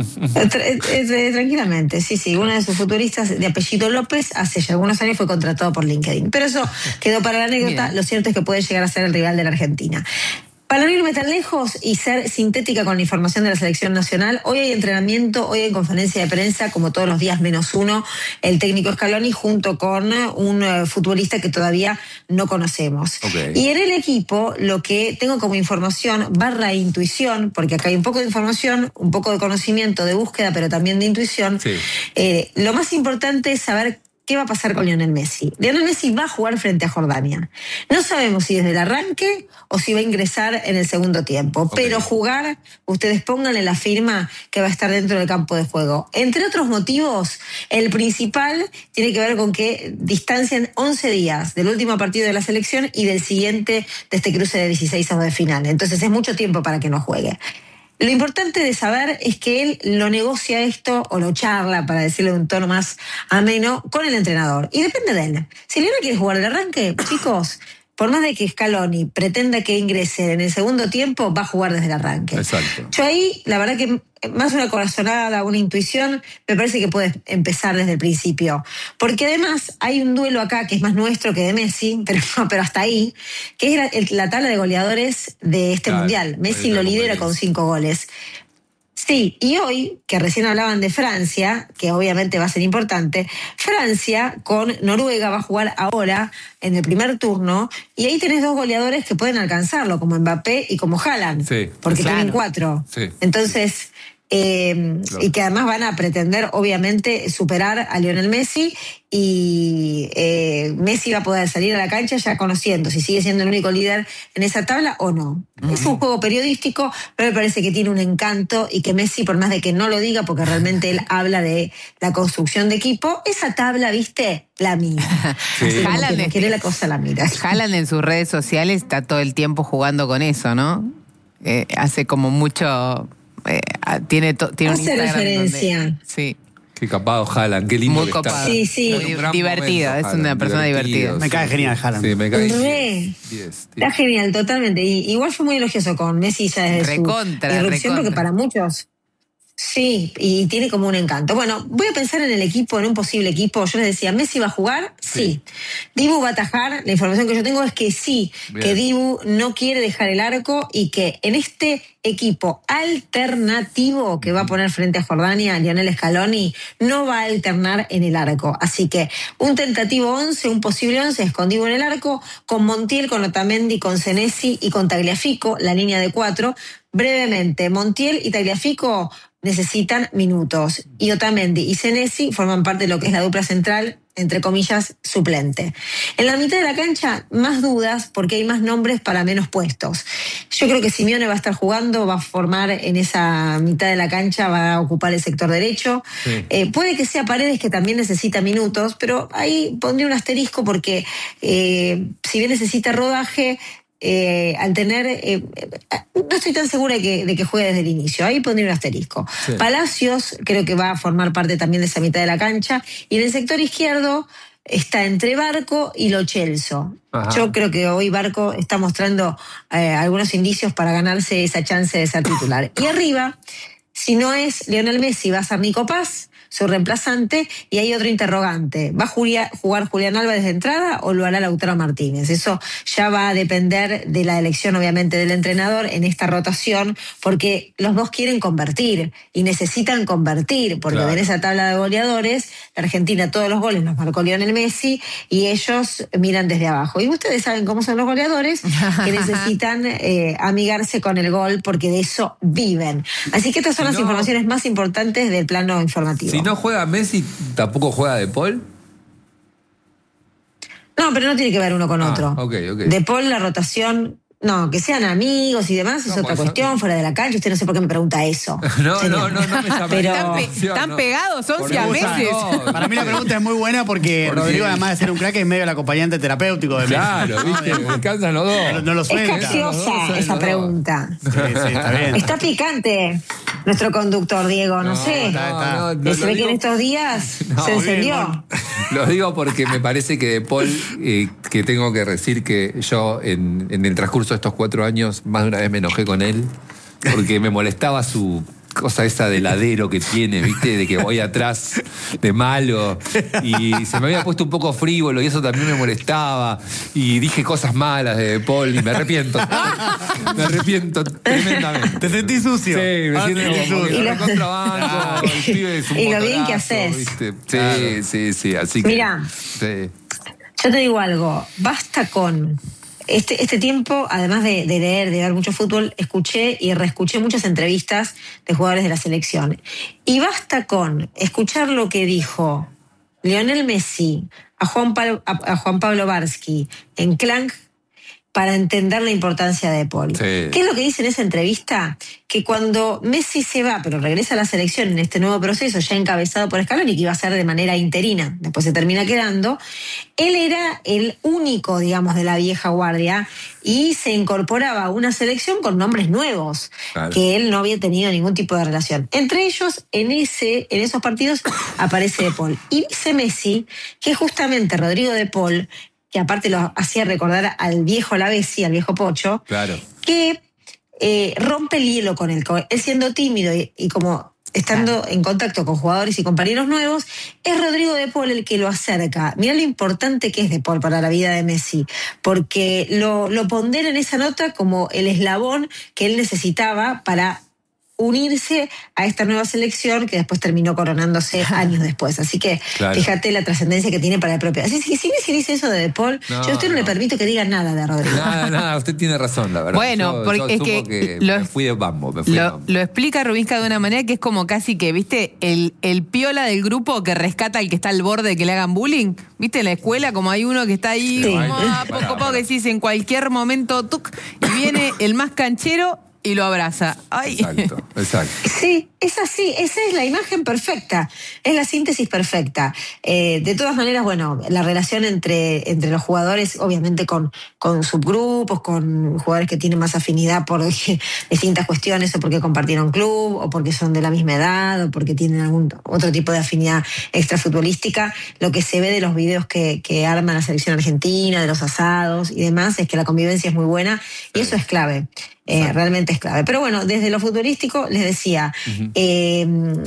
Tranquilamente, sí, sí. Uno de sus futuristas de apellido López hace ya algunos años fue contratado por LinkedIn. Pero eso quedó para la anécdota. Bien. Lo cierto es que puede llegar a ser el rival de la Argentina. Para no irme tan lejos y ser sintética con la información de la selección nacional, hoy hay entrenamiento, hoy hay conferencia de prensa, como todos los días menos uno, el técnico Scaloni junto con un uh, futbolista que todavía no conocemos. Okay. Y en el equipo lo que tengo como información barra intuición, porque acá hay un poco de información, un poco de conocimiento, de búsqueda, pero también de intuición, sí. eh, lo más importante es saber ¿qué va a pasar con Lionel Messi? Lionel Messi va a jugar frente a Jordania. No sabemos si desde el arranque o si va a ingresar en el segundo tiempo. Okay. Pero jugar, ustedes pónganle la firma que va a estar dentro del campo de juego. Entre otros motivos, el principal tiene que ver con que distancian once días del último partido de la selección y del siguiente de este cruce de dieciséis avos de final. Entonces es mucho tiempo para que no juegue. Lo importante de saber es que él lo negocia esto o lo charla, para decirlo de un tono más ameno, con el entrenador. Y depende de él. Si Lionel quiere jugar de arranque, chicos, por más de que Scaloni pretenda que ingrese en el segundo tiempo, va a jugar desde el arranque. Exacto. Yo ahí, la verdad que más una corazonada, una intuición, me parece que puede empezar desde el principio. Porque además hay un duelo acá que es más nuestro que de Messi, pero, pero hasta ahí, que es la, la tabla de goleadores de este claro, Mundial. Messi lo lidera con cinco goles. Sí, y hoy, que recién hablaban de Francia, que obviamente va a ser importante, Francia con Noruega va a jugar ahora en el primer turno, y ahí tenés dos goleadores que pueden alcanzarlo, como Mbappé y como Haaland, sí, porque claro. tienen cuatro. Sí. Entonces, eh, claro. y que además van a pretender, obviamente, superar a Lionel Messi, y eh, Messi va a poder salir a la cancha ya conociendo si sigue siendo el único líder en esa tabla o no. Uh-huh. Es un juego periodístico, pero me parece que tiene un encanto y que Messi, por más de que no lo diga, porque realmente él habla de la construcción de equipo, esa tabla, viste, la mira. Sí. Haaland no quiere la cosa, la mira. Haaland en sus redes sociales está todo el tiempo jugando con eso, ¿no? Eh, hace como mucho... Eh, tiene to, tiene hace un referencia. Donde, sí. Qué capado Haaland, qué lindo muy que copado. está. Sí, sí. Divertido, es una persona divertida. Me cae genial Haaland. Sí, me cae Re. diez, Está genial, totalmente. Y, igual fue muy elogioso con Messi ya desde recontra, su irrupción, recontra. porque para muchos... Sí, y tiene como un encanto. Bueno, voy a pensar en el equipo, en un posible equipo. Yo les decía, ¿Messi va a jugar? Sí. sí. ¿Dibu va a atajar? La información que yo tengo es que sí, bien, que Dibu no quiere dejar el arco y que en este equipo alternativo que va a poner frente a Jordania, Lionel Scaloni, no va a alternar en el arco. Así que un tentativo once, un posible once, es con Dibu en el arco, con Montiel, con Otamendi, con Senesi y con Tagliafico, la línea de cuatro. Brevemente, Montiel y Tagliafico necesitan minutos y Otamendi y Senesi forman parte de lo que es la dupla central, entre comillas, suplente. En la mitad de la cancha, más dudas porque hay más nombres para menos puestos. Yo creo que Simeone va a estar jugando, va a formar en esa mitad de la cancha, va a ocupar el sector derecho. Sí. Eh, puede que sea Paredes, que también necesita minutos, pero ahí pondría un asterisco porque eh, si bien necesita rodaje, Eh, al tener, eh, no estoy tan segura de que, de que juegue desde el inicio, ahí pondría un asterisco. Sí. Palacios creo que va a formar parte también de esa mitad de la cancha, y en el sector izquierdo está entre Barco y Lo Celso. Ajá. Yo creo que hoy Barco está mostrando eh, algunos indicios para ganarse esa chance de ser titular. Y arriba, si no es Lionel Messi, va a ser Nico Paz, su reemplazante, y hay otro interrogante. ¿Va a Julia, jugar Julián Álvarez de entrada o lo hará Lautaro Martínez? Eso ya va a depender de la elección, obviamente, del entrenador en esta rotación, porque los dos quieren convertir y necesitan convertir, porque claro, en esa tabla de goleadores, la Argentina todos los goles los marcó Lionel Messi y ellos miran desde abajo. Y ustedes saben cómo son los goleadores, que necesitan eh, amigarse con el gol, porque de eso viven. Así que estas son si las no... informaciones más importantes del plano informativo. Si no juega Messi, ¿tampoco juega De Paul? No, pero no tiene que ver uno con ah, otro. Okay, okay. De Paul, la rotación... No, que sean amigos y demás es no, otra cuestión, eso... fuera de la cancha. Usted no sé por qué me pregunta eso. no, no, no, no me llama. Pero... Están, pe están pegados once a meses. No, para mí la pregunta es muy buena porque, porque Rodrigo, además de ser un crack, es medio el acompañante terapéutico de Messi. Claro, viste, me alcanzan los dos. No, no lo suena. Es capciosa claro, esa pregunta. Sí, sí, está bien. Está picante nuestro conductor, Diego, no, no sé. Está, está. No, no, se ve digo... que en estos días no, se encendió. Lo digo porque me parece que De Paul, eh, que tengo que decir que yo en, en el transcurso de estos cuatro años más de una vez me enojé con él porque me molestaba su cosa esa de ladero que tiene, ¿viste? De que voy atrás de malo y se me había puesto un poco frívolo y eso también me molestaba y dije cosas malas de De Paul y me arrepiento. Me arrepiento tremendamente. ¿Te sentís sucio? Sí, me ah, siento como sucio. que lo recontrabanco, el pibe es un y lo bien que haces. ¿viste? Sí, claro. sí, sí, así que... Mirá, sí. Yo te digo algo, basta con... Este, este tiempo, además de, de leer, de ver mucho fútbol, escuché y reescuché muchas entrevistas de jugadores de la selección. Y basta con escuchar lo que dijo Lionel Messi a Juan Pablo, a, a Juan Pablo Varsky en Clank para entender la importancia de De Paul. Sí. ¿Qué es lo que dice en esa entrevista? Que cuando Messi se va, pero regresa a la selección en este nuevo proceso, ya encabezado por Scaloni, que iba a ser de manera interina, después se termina quedando, él era el único, digamos, de la vieja guardia y se incorporaba a una selección con nombres nuevos, claro, que él no había tenido ningún tipo de relación. Entre ellos, en, ese, en esos partidos, aparece De Paul. Y dice Messi que justamente Rodrigo De Paul que aparte lo hacía recordar al viejo Lavezzi, al viejo Pocho, claro. que eh, rompe el hielo con él. Él siendo tímido y, y como estando en contacto con jugadores y compañeros nuevos, es Rodrigo De Paul el que lo acerca. Mirá lo importante que es De Paul para la vida de Messi, porque lo, lo pondera en esa nota como el eslabón que él necesitaba para unirse a esta nueva selección que después terminó coronándose años después. Así que claro. Fíjate la trascendencia que tiene para el propio. Así que si Messi dice eso de De Paul, no, yo a usted no, no le permito que diga nada de Rodrigo. Nada, nada, usted tiene razón, la verdad. Bueno, yo, porque yo es que, que lo, me fui de bambo, me fui lo, de bambo. Lo explica Rubinska de una manera que es como casi que, ¿viste? El, el piola del grupo que rescata al que está al borde de que le hagan bullying. ¿Viste? En la escuela, como hay uno que está ahí, sí. como, ah, poco a poco que decís en cualquier momento, tuc, y viene el más canchero y lo abraza. Ay. Exacto, exacto. Sí, es así, esa es la imagen perfecta, es la síntesis perfecta. Eh, de todas maneras, bueno, la relación entre, entre los jugadores, obviamente con, con subgrupos, con jugadores que tienen más afinidad por distintas cuestiones, o porque compartieron club, o porque son de la misma edad, o porque tienen algún otro tipo de afinidad extrafutbolística. Lo que se ve de los videos que, que arma la selección argentina, de los asados y demás, es que la convivencia es muy buena, y eso es clave. Eh, realmente es clave. Pero bueno, desde lo futbolístico, les decía, uh-huh. eh,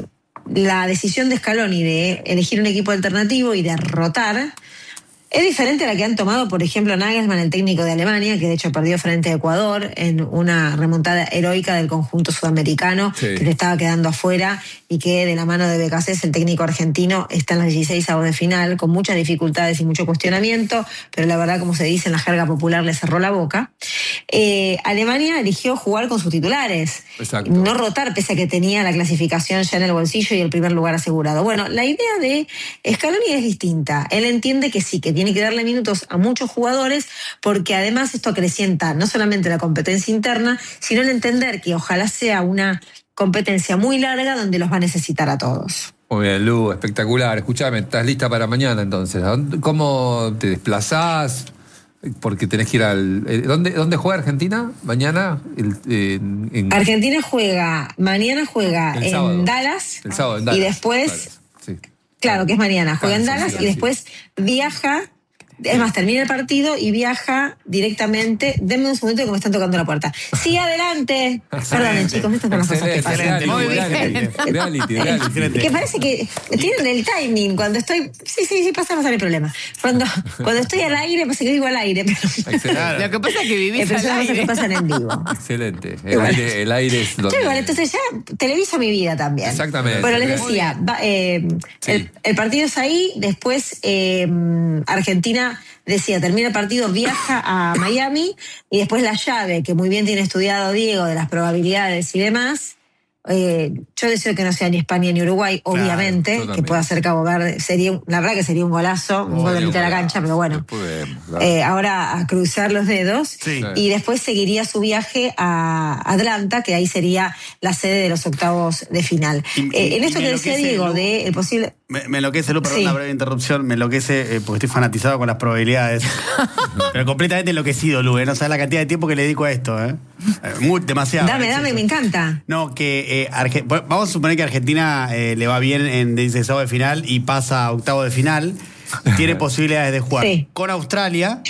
la decisión de Scaloni de elegir un equipo alternativo y derrotar es diferente a la que han tomado, por ejemplo, Nagelsmann, el técnico de Alemania, que de hecho perdió frente a Ecuador en una remontada heroica del conjunto sudamericano, sí. que le estaba quedando afuera, y que de la mano de Becasés, el técnico argentino, está en las dieciseisavos de final, con muchas dificultades y mucho cuestionamiento, pero la verdad, como se dice en la jerga popular, le cerró la boca. Eh, Alemania eligió jugar con sus titulares, Exacto. no rotar, pese a que tenía la clasificación ya en el bolsillo y el primer lugar asegurado. Bueno, la idea de Scaloni es distinta. Él entiende que sí, que tiene que darle minutos a muchos jugadores, porque además esto acrecienta no solamente la competencia interna, sino el entender que ojalá sea una competencia muy larga donde los va a necesitar a todos. Muy bien, Lu, espectacular. Escuchame, ¿estás lista para mañana entonces? ¿Cómo te desplazás? Porque tenés que ir al... ¿Dónde, dónde juega Argentina mañana? El, en, en... Argentina juega, mañana juega el en sábado. Dallas. El sábado en Dallas. Y después... Claro, sí. Claro, que es mañana. Juega en Dallas y después viaja... Es más, termina el partido y viaja directamente. Denme un segundito que me están tocando la puerta. Sí, adelante. Perdonen, chicos, estas son las cosas que pasan. Muy bien. Reality, reality. Que parece que tienen el timing. Cuando estoy... Sí, sí, sí, pasa, no sale problema. Cuando, cuando estoy al aire, pasa que vivo al aire. Pero... Lo que pasa es que vivís al al aire. Que pasan en vivo. Excelente. El aire, el aire es donde... Yo igual, entonces ya televiso mi vida también. Exactamente. Bueno, les decía, va, eh, sí. el, el partido es ahí, después eh, Argentina... Decía, termina el partido, viaja a Miami, y después la llave, que muy bien tiene estudiado Diego, de las probabilidades y demás. Eh, yo deseo que no sea ni España ni Uruguay, claro, obviamente, totalmente. Que pueda ser Cabo Verde. Sería, la verdad que sería un golazo, un oh, gol de mitad de la cancha, pero bueno. Podemos, claro. eh, ahora a cruzar los dedos. Sí. Y después seguiría su viaje a Atlanta, que ahí sería la sede de los octavos de final. Y, eh, en esto que decía Diego, de el posible... Me, me enloquece, Lu, perdón sí. una breve interrupción, me enloquece eh, porque estoy fanatizado con las probabilidades. Pero completamente enloquecido, Lu, ¿eh? No sabes la cantidad de tiempo que le dedico a esto, ¿eh? Muy, demasiado. Dame, dame, eso. Me encanta. No, que eh, Arge- vamos a suponer que a Argentina eh, le va bien en dieciseisavos de final y pasa a octavo de final. Tiene posibilidades de jugar sí. con Australia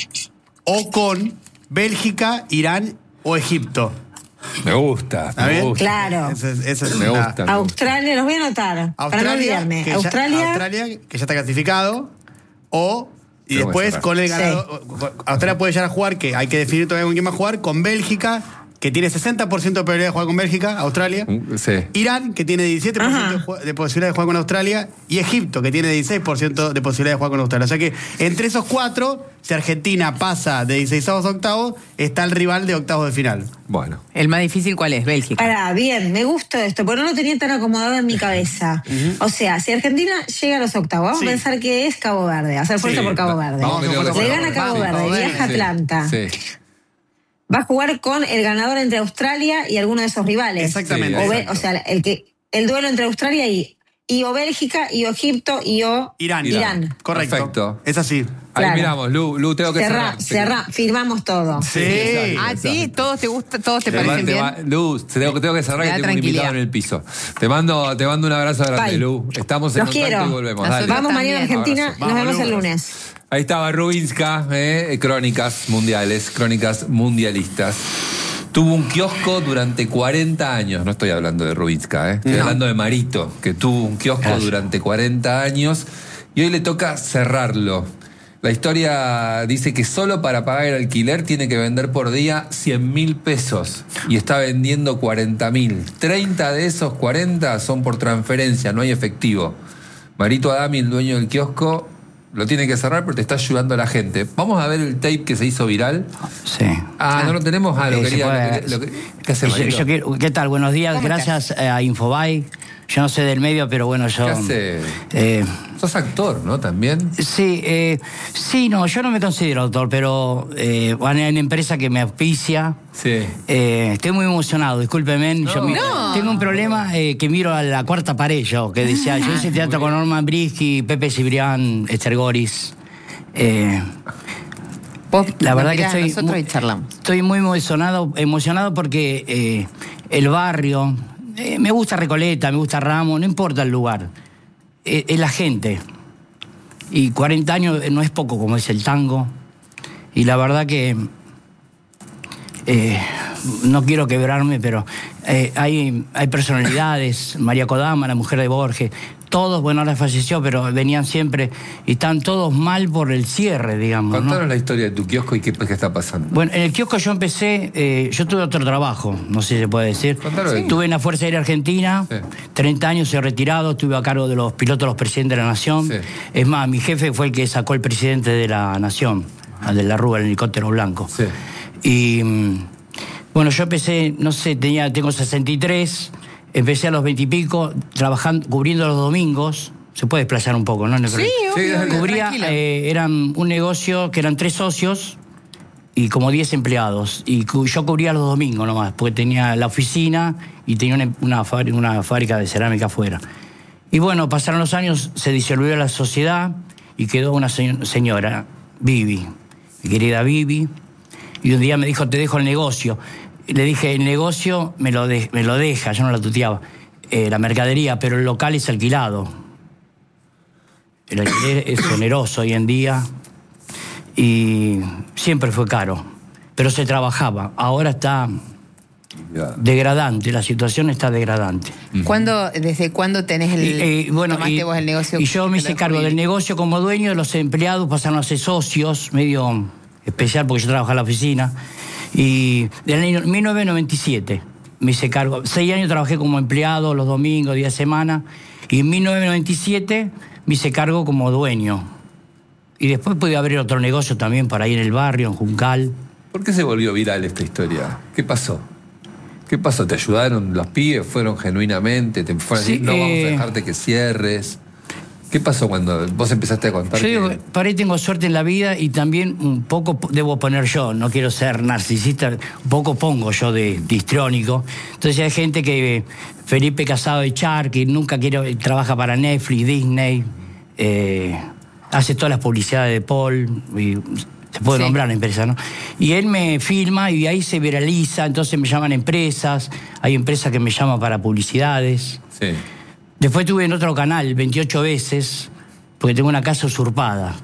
o con Bélgica, Irán o Egipto. Me gusta, me gusta. Claro. Eso es, eso es me una... gusta. Australia, los voy a anotar. Australia, para no olvidarme. Que Australia. Ya, Australia, que ya está clasificado. O. Y Pero después con el ganador. Sí. Australia puede llegar a jugar, que hay que definir todavía con quién va a jugar, con Bélgica, que tiene sesenta por ciento de probabilidad de jugar con Bélgica, Australia. Sí. Irán, que tiene diecisiete por ciento de, de posibilidad de jugar con Australia. Y Egipto, que tiene dieciséis por ciento de posibilidad de jugar con Australia. O sea que entre esos cuatro, si Argentina pasa de dieciseisavos a octavos, está el rival de octavos de final. Bueno. ¿El más difícil cuál es? Bélgica. Ahora, bien, me gusta esto, porque no lo tenía tan acomodado en mi cabeza. Uh-huh. O sea, si Argentina llega a los octavos, vamos sí. a pensar que es Cabo Verde, hacer fuerza sí. por Cabo Verde. Vamos, Le gana a Cabo Verde, Verde, viaja a sí. Atlanta. Sí. Va a jugar con el ganador entre Australia y alguno de esos rivales. Exactamente. O, ve, o sea, el que el duelo entre Australia y, y o Bélgica, y o Egipto, y o Irán. Irán. Irán. Correcto. Perfecto. Es así. Ahí claro. miramos, Lu, Lu, tengo que cerrar. Cerrar, firmamos todo. Sí. sí ah, sí, todos te gusta, todos te, te parecen bien. Va, Lu, tengo, tengo que cerrar, que tengo un invitado en el piso. Te mando, te mando un abrazo grande, Bye. Lu. Estamos en Los contacto quiero. y volvemos. Dale. Vamos mañana a Argentina, Vamos, nos vemos Lu. el lunes. Ahí estaba Rubinska, eh, crónicas mundiales, crónicas mundialistas. Tuvo un kiosco durante cuarenta años, no estoy hablando de Rubinska, eh, estoy no. hablando de Marito, que tuvo un kiosco Gracias. durante cuarenta años y hoy le toca cerrarlo. La historia dice que solo para pagar el alquiler tiene que vender por día cien mil pesos y está vendiendo cuarenta mil. treinta de esos cuarenta son por transferencia, no hay efectivo. Marito Adami, el dueño del kiosco, lo tiene que cerrar pero te está ayudando a la gente. Vamos a ver el tape que se hizo viral. Sí. Ah, ah no lo tenemos. Ah, lo eh, quería. Puede, lo que, lo que, ¿Qué hace, yo, yo quiero, ¿Qué tal? Buenos días. Gracias estás? a Infobae. Yo no sé del medio, pero bueno, yo... ¿Qué hace? Eh, Sos actor, ¿no? También. Sí, eh, sí, no, yo no me considero actor, pero eh, hay una empresa que me auspicia. Sí. Eh, estoy muy emocionado, discúlpeme. No. Yo me, no. Tengo un problema eh, que miro a la cuarta pared yo, que decía, yo hice teatro con Norman Brisky, Pepe Cibrián, Esther Goris. Eh, Vos, la verdad mirá, que estoy nosotros muy, charlamos. estoy muy emocionado, emocionado porque eh, el barrio, eh, me gusta Recoleta, me gusta Ramos, no importa el lugar, eh, es la gente. Y cuarenta años no es poco, como es el tango. Y la verdad que eh, no quiero quebrarme, pero eh, hay, hay personalidades, María Kodama, la mujer de Borges, todos, bueno, ahora falleció, pero venían siempre y están todos mal por el cierre, digamos. Contanos ¿no? la historia de tu kiosco y qué, qué está pasando. Bueno, en el kiosco yo empecé, eh, yo tuve otro trabajo, no sé si se puede decir. Contalo de Tuve en la Fuerza Aérea Argentina, sí. treinta años, he retirado, estuve a cargo de los pilotos de los presidentes de la Nación. Sí. Es más, mi jefe fue el que sacó el presidente de la Nación, al de la Rúa, el helicóptero blanco. Sí. Y bueno, yo empecé, no sé, tenía, tengo sesenta y tres, empecé a los veinte y pico, trabajando, cubriendo los domingos. Se puede desplazar un poco, ¿no? no sí, obvio, sí, cubría, eh, eran un negocio que eran tres socios y como diez empleados. Y cu yo cubría los domingos nomás, porque tenía la oficina y tenía una, una, fábrica, una fábrica de cerámica afuera. Y bueno, pasaron los años, se disolvió la sociedad y quedó una se señora, Vivi, mi querida Vivi. Y un día me dijo, te dejo el negocio. Le dije, el negocio me lo, de me lo deja, yo no la tuteaba, eh, la mercadería, pero el local es alquilado. El alquiler es oneroso hoy en día y siempre fue caro, pero se trabajaba. Ahora está degradante, la situación está degradante. ¿Cuándo, ¿Desde cuándo tenés el, y, eh, bueno, tomaste y, vos el negocio? Y yo me hice cargo del negocio como dueño, los empleados pasaron a ser socios, medio especial porque yo trabajaba en la oficina. Y del año mil novecientos noventa y siete me hice cargo. Seis años trabajé como empleado los domingos, día de semana. Y en mil novecientos noventa y siete me hice cargo como dueño. Y después pude abrir otro negocio también para ir en el barrio, en Juncal. ¿Por qué se volvió viral esta historia? ¿Qué pasó? ¿Qué pasó? ¿Te ayudaron los pibes? ¿Fueron genuinamente? ¿Te fueron sí, a decir, no, eh... vamos a dejarte que cierres? ¿Qué pasó cuando vos empezaste a contar? Yo digo, que... para ahí tengo suerte en la vida y también un poco debo poner yo, no quiero ser narcisista, un poco pongo yo de, de histriónico. Entonces hay gente que, Felipe Casado de Char, que nunca quiere, trabaja para Netflix, Disney, eh, hace todas las publicidades de Paul, y se puede sí. nombrar la empresa, ¿no? Y él me filma y ahí se viraliza, entonces me llaman empresas, hay empresas que me llaman para publicidades. Sí. Después estuve en otro canal veintiocho veces, porque tengo una casa usurpada.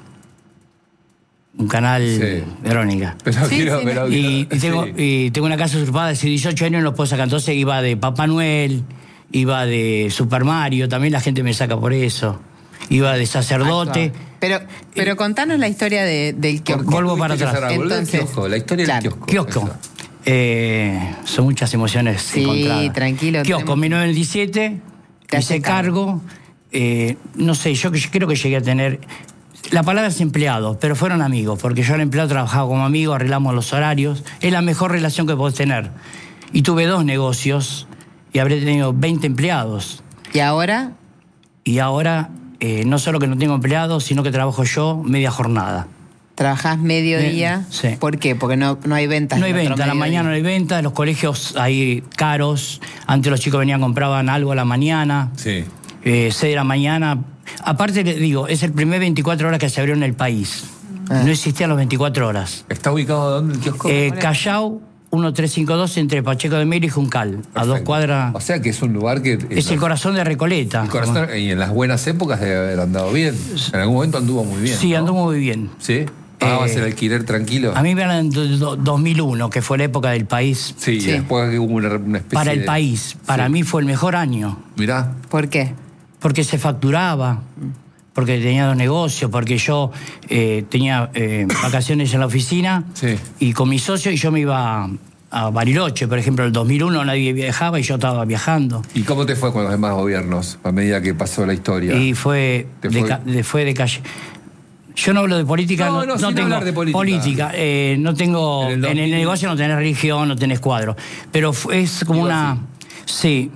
Un canal sí. Verónica. Pero sí, quiero, sí, pero y, quiero, y, tengo, sí. y tengo una casa usurpada, hace dieciocho años no lo puedo sacar. Entonces iba de Papá Noel, iba de Super Mario, también la gente me saca por eso. Iba de sacerdote. Pero, pero contanos la historia de, del kiosco. Vuelvo para atrás. Entonces, kiosco, la historia claro. del kiosco. Kiosco. Eh, son muchas emociones sí, encontradas. Sí, tranquilo. Kiosco, en mil novecientos veintisiete, me hice cargo. Eh, no sé, yo, yo creo que llegué a tener... La palabra es empleado, pero fueron amigos, porque yo era empleado, trabajaba como amigo, arreglamos los horarios. Es la mejor relación que podés tener. Y tuve dos negocios y habré tenido veinte empleados. ¿Y ahora? Y ahora, eh, no solo que no tengo empleados, sino que trabajo yo media jornada. ¿Trabajás mediodía? Eh, sí. ¿Por qué? Porque no, no hay ventas. No hay ventas, a la mañana no hay ventas, los colegios hay caros. Antes los chicos venían, compraban algo a la mañana. Sí. Eh, seis de la mañana. Aparte, le digo, es el primer veinticuatro horas que se abrió en el país. Ah. No existían las veinticuatro horas. ¿Está ubicado dónde el kiosco? Eh, Callao, uno tres cinco dos entre Pacheco de Meiro y Juncal, perfecto, a dos cuadras. O sea que es un lugar que... Es el, el corazón de Recoleta. El corazón, y en las buenas épocas debe haber andado bien. En algún momento anduvo muy bien. Sí, ¿no? anduvo muy bien. ¿Sí? ¿Pagabas eh, el alquiler tranquilo? A mí me eran en dos mil uno, que fue la época del país. Sí, sí. Y después hubo una, una especie Para el de... país, para sí. mí fue el mejor año. Mirá. ¿Por qué? Porque se facturaba, porque tenía dos negocios, porque yo eh, tenía eh, vacaciones en la oficina sí. y con mi socio, y yo me iba a, a Bariloche, por ejemplo, en el dos mil uno nadie viajaba y yo estaba viajando. ¿Y cómo te fue con los demás gobiernos a medida que pasó la historia? Y fue de, fue? De, fue de calle. Yo no hablo de política, no, no, no, no tengo hablar de política. política eh, no tengo, en el, en el negocio no tenés religión, no tenés cuadro, pero es como Digo una, así. sí,